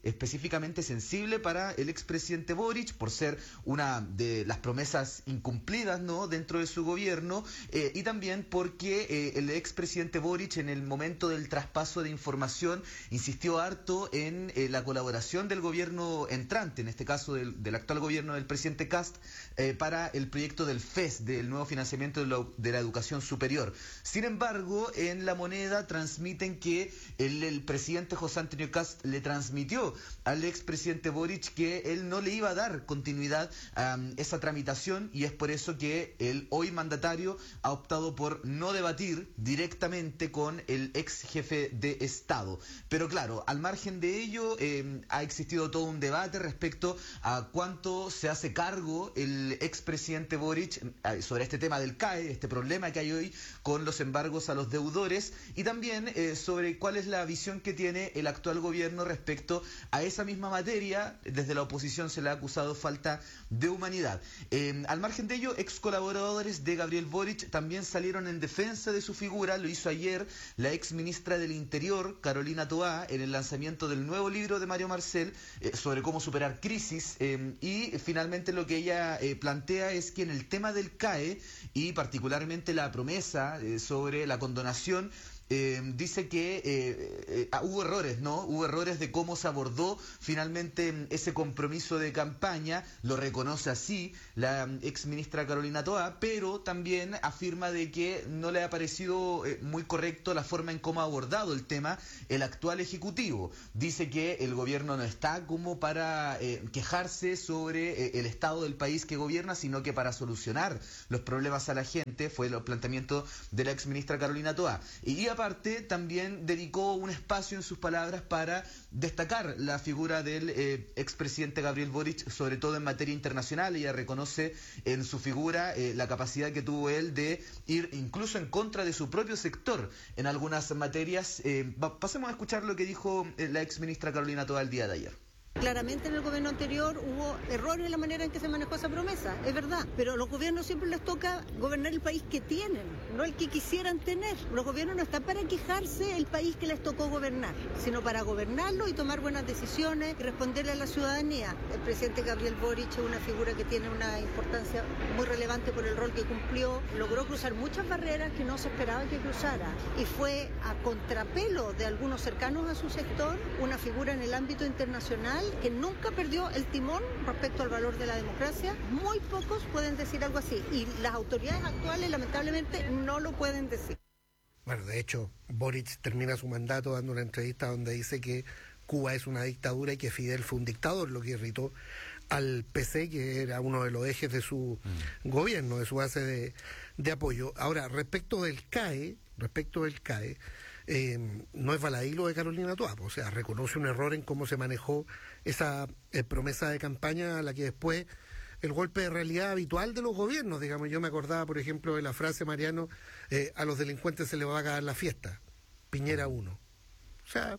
específicamente sensible para el expresidente Boric por ser una de las promesas incumplidas, ¿no?, dentro de su gobierno, eh, y también porque eh, el expresidente Boric en el momento del traspaso de información insistió harto en eh, la colaboración del gobierno entrante, en este caso del, del actual gobierno del presidente Kast, eh, para el proyecto del F E S, del nuevo financiamiento de la, de la educación superior. Sin embargo, en La Moneda transmiten que el, el presidente José Antonio Kast le transmitió al expresidente Boric que él no le iba a dar continuidad a um, esa tramitación, y es por eso que el hoy mandatario ha optado por no debatir directamente con el ex jefe de Estado. Pero claro, al margen de ello, eh, ha existido todo un debate respecto a cuánto se hace cargo el expresidente Boric eh, sobre este tema del C A E, este problema que hay hoy con los embargos a los deudores, y también eh, sobre cuál es la visión que tiene el actual gobierno respecto a esa misma materia. Desde la oposición se le ha acusado falta de humanidad. Eh, al margen de ello, ex colaboradores de Gabriel Boric también salieron en defensa de su figura. Lo hizo ayer la ex ministra del Interior, Carolina Toá, en el lanzamiento del nuevo libro de Mario Marcel eh, sobre cómo superar crisis, eh, y finalmente lo que ella eh, plantea es que en el tema del C A E y particularmente la promesa eh, sobre la condonación, Eh, dice que eh, eh, hubo errores, ¿no? Hubo errores de cómo se abordó finalmente ese compromiso de campaña. Lo reconoce así la ex ministra Carolina Toá, pero también afirma de que no le ha parecido eh, muy correcto la forma en cómo ha abordado el tema el actual ejecutivo. Dice que el gobierno no está como para eh, quejarse sobre eh, el estado del país que gobierna, sino que para solucionar los problemas a la gente. Fue el planteamiento de la ex ministra Carolina Toá. Y aparte, también dedicó un espacio en sus palabras para destacar la figura del eh, expresidente Gabriel Boric, sobre todo en materia internacional. Ella reconoce en su figura eh, la capacidad que tuvo él de ir incluso en contra de su propio sector en algunas materias. Eh, pasemos a escuchar lo que dijo eh, la ex ministra Carolina Toá el día de ayer. Claramente en el gobierno anterior hubo errores en la manera en que se manejó esa promesa, es verdad, pero a los gobiernos siempre les toca gobernar el país que tienen, no el que quisieran tener. Los gobiernos no están para quejarse el país que les tocó gobernar, sino para gobernarlo y tomar buenas decisiones y responderle a la ciudadanía. El presidente Gabriel Boric es una figura que tiene una importancia muy relevante por el rol que cumplió, logró cruzar muchas barreras que no se esperaba que cruzara, y fue a contrapelo de algunos cercanos a su sector, una figura en el ámbito internacional que nunca perdió el timón respecto al valor de la democracia. Muy pocos pueden decir algo así, y las autoridades actuales lamentablemente no lo pueden decir. Bueno, de hecho, Boric termina su mandato dando una entrevista donde dice que Cuba es una dictadura y que Fidel fue un dictador, lo que irritó al P C, que era uno de los ejes de su mm. gobierno, de su base de, de apoyo. Ahora, respecto del C A E, respecto del C A E, Eh, no es baladí lo de Carolina Toá, o sea, reconoce un error en cómo se manejó esa eh, promesa de campaña, a la que después el golpe de realidad habitual de los gobiernos, digamos. Yo me acordaba, por ejemplo, de la frase, Mariano, eh, a los delincuentes se les va a acabar la fiesta, Piñera uno. O sea,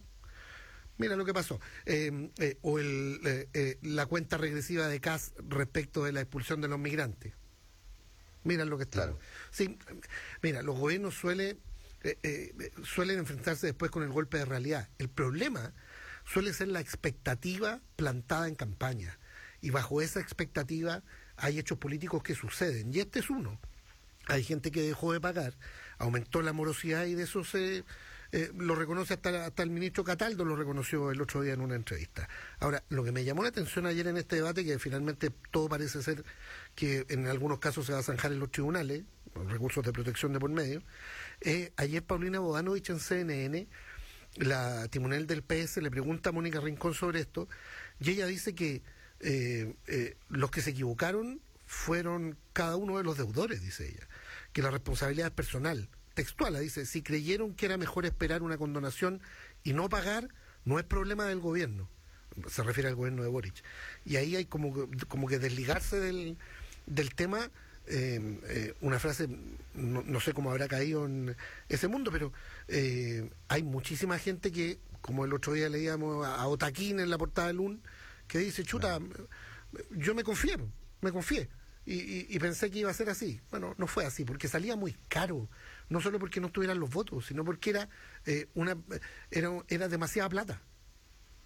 mira lo que pasó. Eh, eh, o el, eh, eh, la cuenta regresiva de Kast respecto de la expulsión de los migrantes. Mira lo que está. Claro. Sí, mira, los gobiernos suelen Eh, eh, suelen enfrentarse después con el golpe de realidad. El problema suele ser la expectativa plantada en campaña, y bajo esa expectativa hay hechos políticos que suceden, y este es uno. Hay gente que dejó de pagar, aumentó la morosidad, y de eso se eh, lo reconoce hasta, hasta el ministro Cataldo, lo reconoció el otro día en una entrevista. Ahora, lo que me llamó la atención ayer en este debate, que finalmente todo parece ser que en algunos casos se va a zanjar en los tribunales, los recursos de protección de por medio. Eh, ayer Paulina Bodanovich en C N N, la timonel del P S, le pregunta a Mónica Rincón sobre esto, y ella dice que eh, eh, los que se equivocaron fueron cada uno de los deudores, dice ella, que la responsabilidad es personal. Textual, dice, si creyeron que era mejor esperar una condonación y no pagar, no es problema del gobierno. Se refiere al gobierno de Boric. Y ahí hay como, como que desligarse del, del tema. Eh, eh, una frase, no, no sé cómo habrá caído en ese mundo, pero eh, hay muchísima gente que, como el otro día leíamos a, a Otaquín en la portada del U N, que dice, chuta, no. yo me confié, me confié, y, y, y pensé que iba a ser así. Bueno, no fue así, porque salía muy caro, no solo porque no tuvieran los votos, sino porque era, eh, una, era, era demasiada plata.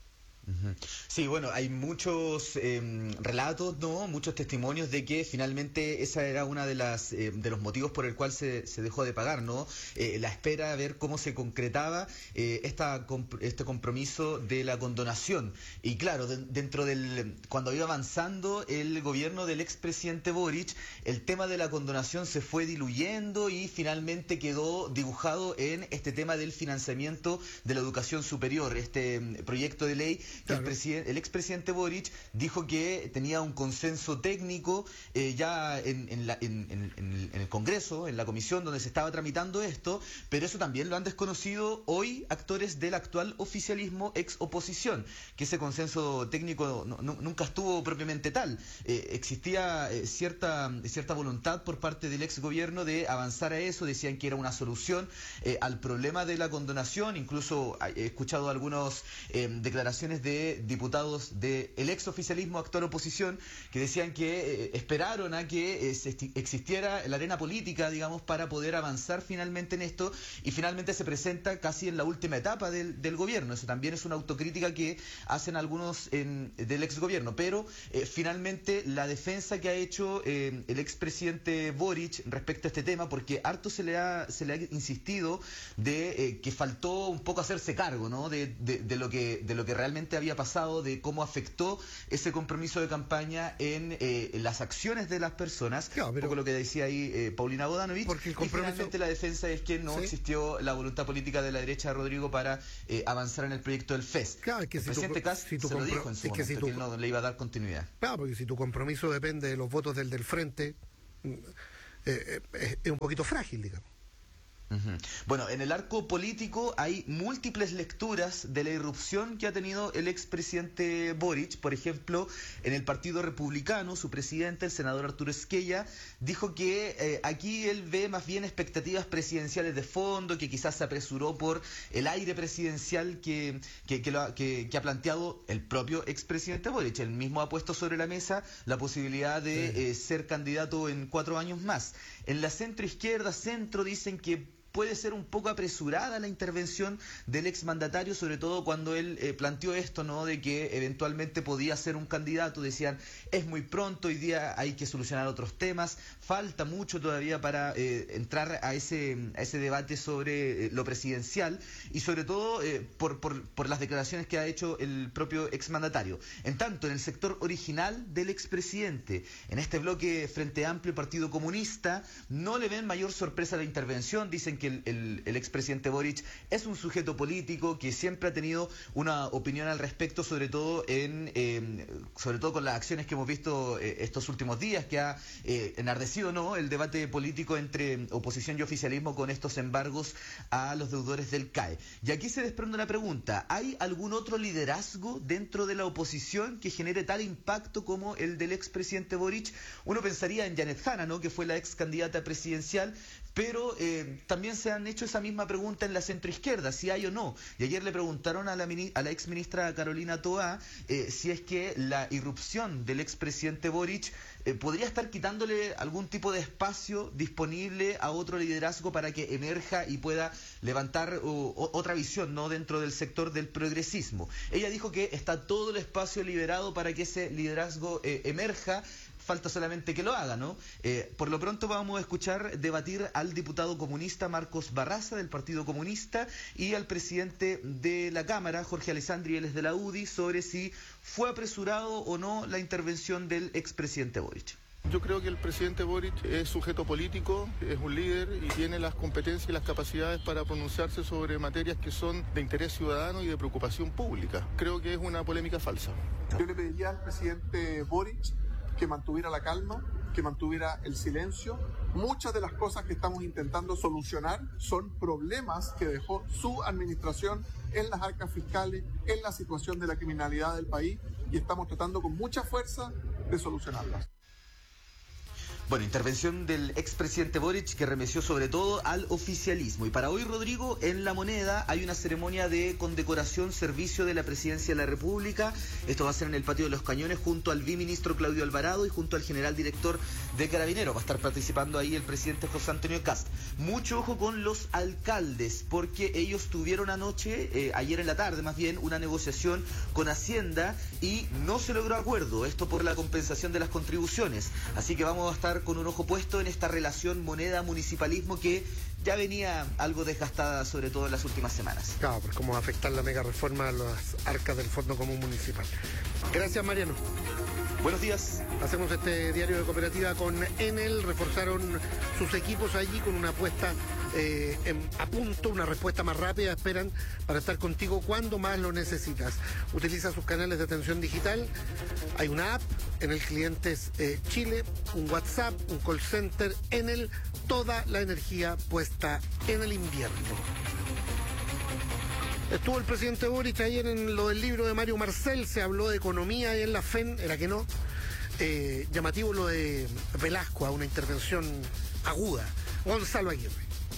Sí, bueno, hay muchos eh, relatos, ¿no? Muchos testimonios de que finalmente esa era una de las eh, de los motivos por el cual se, se dejó de pagar, ¿no? Eh, la espera de ver cómo se concretaba eh, esta comp- este compromiso de la condonación. Y claro, de, dentro del cuando iba avanzando el gobierno del expresidente Boric, el tema de la condonación se fue diluyendo y finalmente quedó dibujado en este tema del financiamiento de la educación superior, este um, proyecto de ley. Claro. El, presidente, el expresidente Boric dijo que tenía un consenso técnico eh, ya en, en, la, en, en, en el Congreso, en la comisión donde se estaba tramitando esto, pero eso también lo han desconocido hoy actores del actual oficialismo ex oposición, que ese consenso técnico no, no, nunca estuvo propiamente tal. Eh, existía eh, cierta, cierta voluntad por parte del ex gobierno de avanzar a eso, decían que era una solución eh, al problema de la condonación, incluso he escuchado algunas eh, declaraciones de de diputados del ex oficialismo actual oposición que decían que eh, esperaron a que eh, se existiera la arena política, digamos, para poder avanzar finalmente en esto, y finalmente se presenta casi en la última etapa del, del gobierno. Eso también es una autocrítica que hacen algunos en, del ex gobierno, pero eh, finalmente la defensa que ha hecho eh, el expresidente Boric respecto a este tema, porque harto se le ha, se le ha insistido de eh, que faltó un poco hacerse cargo, ¿no? de, de, de lo que de lo que realmente había pasado, de cómo afectó ese compromiso de campaña en, eh, en las acciones de las personas, claro, pero, un poco lo que decía ahí eh, Paulina Bodanovich, porque el compromiso... y finalmente la defensa es que no ¿Sí? existió la voluntad política de la derecha, Rodrigo, para eh, avanzar en el proyecto del F E S. Claro, es que el si presidente tu, Kast si tu se compro... lo dijo en su es que momento, si tu... que él no le iba a dar continuidad. Claro, porque si tu compromiso depende de los votos del del frente, eh, eh, es un poquito frágil, digamos. Uh-huh. Bueno, en el arco político hay múltiples lecturas de la irrupción que ha tenido el expresidente Boric. Por ejemplo, en el Partido Republicano, su presidente, el senador Arturo Esquella, dijo que eh, aquí él ve más bien expectativas presidenciales de fondo, que quizás se apresuró por el aire presidencial que, que, que, lo ha, que, que ha planteado el propio expresidente Boric. Él mismo ha puesto sobre la mesa la posibilidad de sí. eh, ser candidato en cuatro años más. En la centroizquierda, centro, dicen que puede ser un poco apresurada la intervención del exmandatario, sobre todo cuando él eh, planteó esto, ¿no? De que eventualmente podía ser un candidato. Decían, es muy pronto, hoy día hay que solucionar otros temas, falta mucho todavía para eh, entrar a ese a ese debate sobre eh, lo presidencial, y sobre todo eh, por, por, por las declaraciones que ha hecho el propio exmandatario. En tanto, en el sector original del expresidente, en este bloque Frente Amplio, Partido Comunista, no le ven mayor sorpresa a la intervención. Dicen que el, el, el expresidente Boric es un sujeto político que siempre ha tenido una opinión al respecto, sobre todo en eh, sobre todo con las acciones que hemos visto eh, estos últimos días, que ha eh, enardecido, ¿no?, el debate político entre oposición y oficialismo con estos embargos a los deudores del C A E. Y aquí se desprende una pregunta: ¿hay algún otro liderazgo dentro de la oposición que genere tal impacto como el del expresidente Boric? Uno pensaría en Janet Jara, ¿no?, que fue la ex candidata presidencial, pero eh, también se han hecho esa misma pregunta en la centroizquierda, si hay o no. Y ayer le preguntaron a la, mini, a la ex ministra Carolina Toá eh, si es que la irrupción del expresidente Boric eh, podría estar quitándole algún tipo de espacio disponible a otro liderazgo para que emerja y pueda levantar uh, otra visión, ¿no?, dentro del sector del progresismo. Ella dijo que está todo el espacio liberado para que ese liderazgo eh, emerja. Falta solamente que lo haga, ¿no? Eh, por lo pronto vamos a escuchar debatir al diputado comunista Marcos Barraza, del Partido Comunista, y al presidente de la Cámara, Jorge Alessandri, él es de la U D I, sobre si fue apresurado o no la intervención del expresidente Boric. Yo creo que el presidente Boric es sujeto político, es un líder y tiene las competencias y las capacidades para pronunciarse sobre materias que son de interés ciudadano y de preocupación pública. Creo que es una polémica falsa. Yo le pediría al presidente Boric que mantuviera la calma, que mantuviera el silencio. Muchas de las cosas que estamos intentando solucionar son problemas que dejó su administración en las arcas fiscales, en la situación de la criminalidad del país, y estamos tratando con mucha fuerza de solucionarlas. Bueno, intervención del expresidente Boric que remeció sobre todo al oficialismo. Y para hoy, Rodrigo, en La Moneda hay una ceremonia de condecoración servicio de la Presidencia de la República. Esto va a ser en el Patio de los Cañones junto al viceministro Claudio Alvarado y junto al general director de Carabineros. Va a estar participando ahí el presidente José Antonio Kast. Mucho ojo con los alcaldes, porque ellos tuvieron anoche, eh, ayer en la tarde más bien, una negociación con Hacienda y no se logró acuerdo. Esto por la compensación de las contribuciones. Así que vamos a estar con un ojo puesto en esta relación moneda-municipalismo que ya venía algo desgastada, sobre todo en las últimas semanas. Claro, pues cómo va a afectar la mega reforma a las arcas del Fondo Común Municipal. Gracias, Mariano. Buenos días. Hacemos este diario de cooperativa con Enel. Reforzaron sus equipos allí con una apuesta eh, en, a punto, una respuesta más rápida. Esperan para estar contigo cuando más lo necesitas. Utiliza sus canales de atención digital. Hay una app, Enel Clientes eh, Chile, un WhatsApp, un call center. Enel, toda la energía puesta en el invierno. Estuvo el presidente Boric ayer en lo del libro de Mario Marcel, se habló de economía y en la F E N, era que no. Eh, llamativo lo de Velasco, a una intervención aguda. Gonzalo Aguirre.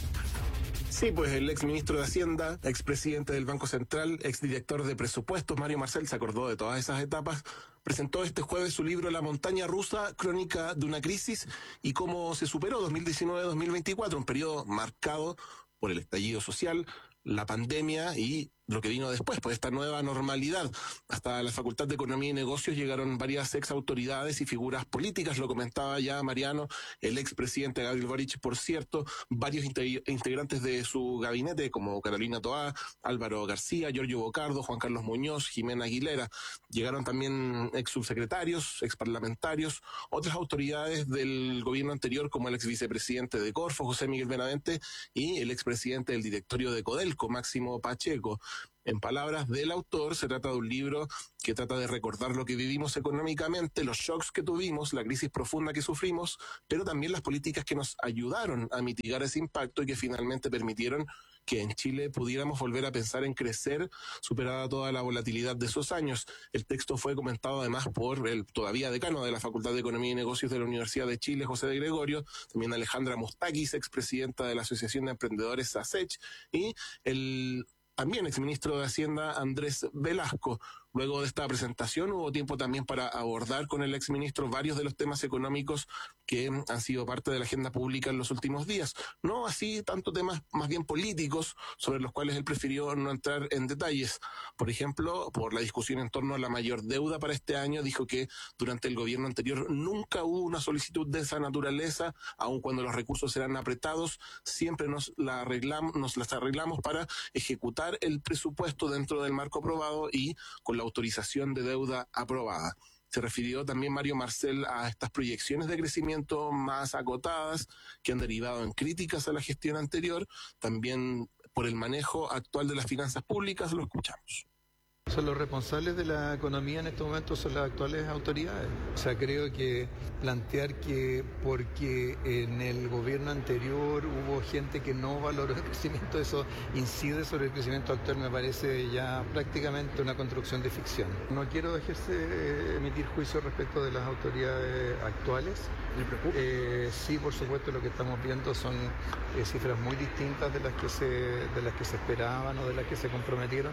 Sí, pues el ex ministro de Hacienda, ex presidente del Banco Central, ex director de presupuestos, Mario Marcel, se acordó de todas esas etapas. Presentó este jueves su libro La montaña rusa, crónica de una crisis y cómo se superó dos mil diecinueve a dos mil veinticuatro, un periodo marcado por el estallido social, la pandemia y lo que vino después, pues esta nueva normalidad. Hasta la Facultad de Economía y Negocios llegaron varias ex autoridades y figuras políticas, lo comentaba ya Mariano, el expresidente Gabriel Boric, por cierto, varios integrantes de su gabinete, como Carolina Toá, Álvaro García, Giorgio Bocardo, Juan Carlos Muñoz, Jimena Aguilera. Llegaron también ex subsecretarios, ex parlamentarios, otras autoridades del gobierno anterior, como el ex vicepresidente de Corfo, José Miguel Benavente, y el expresidente del directorio de Codelco, Máximo Pacheco. En palabras del autor, se trata de un libro que trata de recordar lo que vivimos económicamente, los shocks que tuvimos, la crisis profunda que sufrimos, pero también las políticas que nos ayudaron a mitigar ese impacto y que finalmente permitieron que en Chile pudiéramos volver a pensar en crecer, superada toda la volatilidad de esos años. El texto fue comentado además por el todavía decano de la Facultad de Economía y Negocios de la Universidad de Chile, José de Gregorio, también Alejandra Mustakis, expresidenta de la Asociación de Emprendedores ASECH, y el también exministro de Hacienda Andrés Velasco. Luego de esta presentación hubo tiempo también para abordar con el exministro varios de los temas económicos que han sido parte de la agenda pública en los últimos días. No así tanto temas más bien políticos sobre los cuales él prefirió no entrar en detalles. Por ejemplo, por la discusión en torno a la mayor deuda para este año, dijo que durante el gobierno anterior nunca hubo una solicitud de esa naturaleza, aun cuando los recursos eran apretados, siempre nos, la arreglamos, nos las arreglamos para ejecutar el presupuesto dentro del marco aprobado y con la autorización de deuda aprobada. Se refirió también Mario Marcel a estas proyecciones de crecimiento más acotadas que han derivado en críticas a la gestión anterior, también por el manejo actual de las finanzas públicas. Lo escuchamos. Son los responsables de la economía en estos momentos, son las actuales autoridades. O sea, creo que plantear que porque en el gobierno anterior hubo gente que no valoró el crecimiento, eso incide sobre el crecimiento actual, me parece ya prácticamente una construcción de ficción. No quiero ejercer, emitir juicio respecto de las autoridades actuales. ¿Le preocupa? Eh, sí, por supuesto, lo que estamos viendo son eh, cifras muy distintas de las que se, de las que se esperaban o de las que se comprometieron.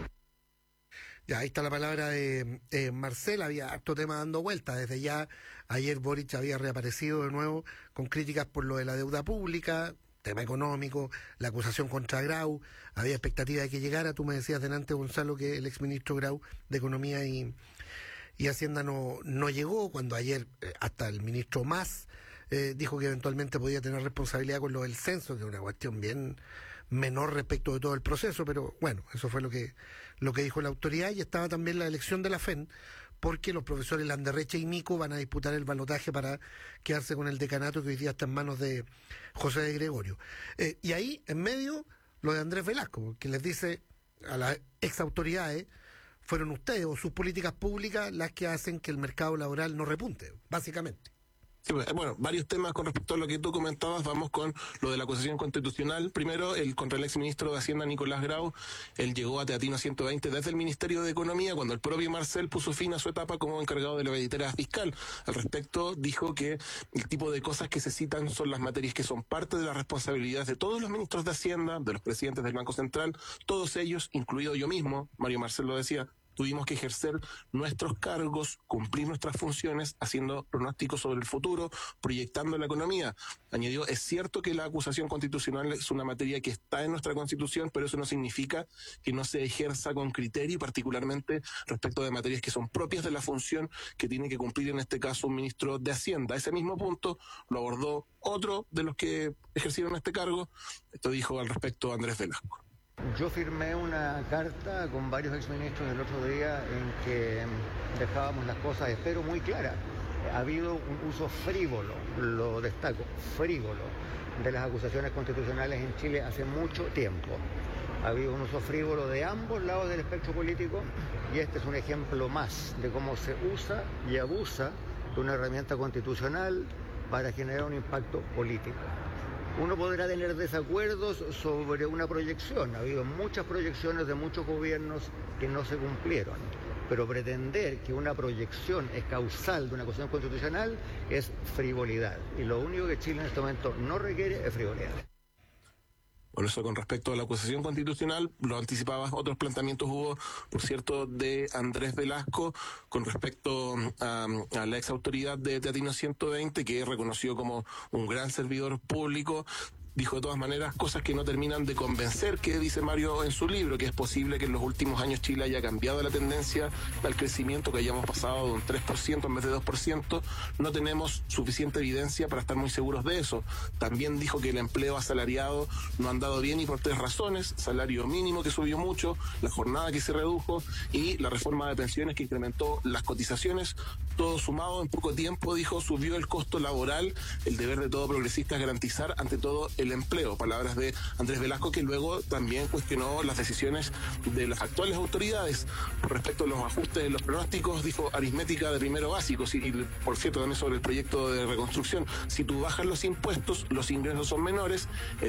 Ya, ahí está la palabra de eh, Marcel. Había harto tema dando vuelta. Desde ya, ayer Boric había reaparecido de nuevo con críticas por lo de la deuda pública, tema económico, la acusación contra Grau. Había expectativa de que llegara. Tú me decías delante, Gonzalo, que el exministro Grau de Economía y, y Hacienda no, no llegó, cuando ayer eh, hasta el ministro Mas eh, dijo que eventualmente podía tener responsabilidad con lo del censo, que es una cuestión bien menor respecto de todo el proceso, pero bueno, eso fue lo que lo que dijo la autoridad. Y estaba también la elección de la F E N, porque los profesores Landerreche y Nico van a disputar el balotaje para quedarse con el decanato, que hoy día está en manos de José de Gregorio. Eh, y ahí, en medio, lo de Andrés Velasco, que les dice a las ex autoridades, fueron ustedes o sus políticas públicas las que hacen que el mercado laboral no repunte, básicamente. Bueno, varios temas con respecto a lo que tú comentabas. Vamos con lo de la acusación constitucional. Primero, el contra el exministro de Hacienda, Nicolás Grau. Él llegó a Teatino ciento veinte desde el Ministerio de Economía, cuando el propio Marcel puso fin a su etapa como encargado de la billetera fiscal. Al respecto, dijo que el tipo de cosas que se citan son las materias que son parte de las responsabilidades de todos los ministros de Hacienda, de los presidentes del Banco Central, todos ellos, incluido yo mismo, Mario Marcel lo decía, tuvimos que ejercer nuestros cargos, cumplir nuestras funciones, haciendo pronósticos sobre el futuro, proyectando la economía. Añadió, es cierto que la acusación constitucional es una materia que está en nuestra Constitución, pero eso no significa que no se ejerza con criterio, particularmente respecto de materias que son propias de la función que tiene que cumplir en este caso un ministro de Hacienda. Ese mismo punto lo abordó otro de los que ejercieron este cargo. Esto dijo al respecto Andrés Velasco. Yo firmé una carta con varios exministros el otro día en que dejábamos las cosas, espero, muy claras. Ha habido un uso frívolo, lo destaco, frívolo, de las acusaciones constitucionales en Chile hace mucho tiempo. Ha habido un uso frívolo de ambos lados del espectro político y este es un ejemplo más de cómo se usa y abusa de una herramienta constitucional para generar un impacto político. Uno podrá tener desacuerdos sobre una proyección. Ha habido muchas proyecciones de muchos gobiernos que no se cumplieron. Pero pretender que una proyección es causal de una cuestión constitucional es frivolidad. Y lo único que Chile en este momento no requiere es frivolidad. Por eso, con respecto a la acusación constitucional, lo anticipabas, otros planteamientos hubo, por cierto, de Andrés Velasco con respecto a, a la exautoridad de Teatino ciento veinte, que reconoció como un gran servidor público. Dijo de todas maneras cosas que no terminan de convencer, que dice Mario en su libro, que es posible que en los últimos años Chile haya cambiado la tendencia al crecimiento, que hayamos pasado de un tres por ciento en vez de dos por ciento. No tenemos suficiente evidencia para estar muy seguros de eso. También dijo que el empleo asalariado no ha andado bien y por tres razones: salario mínimo que subió mucho, la jornada que se redujo y la reforma de pensiones que incrementó las cotizaciones. Todo sumado en poco tiempo, dijo, subió el costo laboral. El deber de todo progresista es garantizar ante todo el empleo. Palabras de Andrés Velasco, que luego también cuestionó las decisiones de las actuales autoridades respecto a los ajustes de los pronósticos. Dijo aritmética de primero básico, y, y por cierto también sobre el proyecto de reconstrucción. Si tú bajas los impuestos, los ingresos son menores.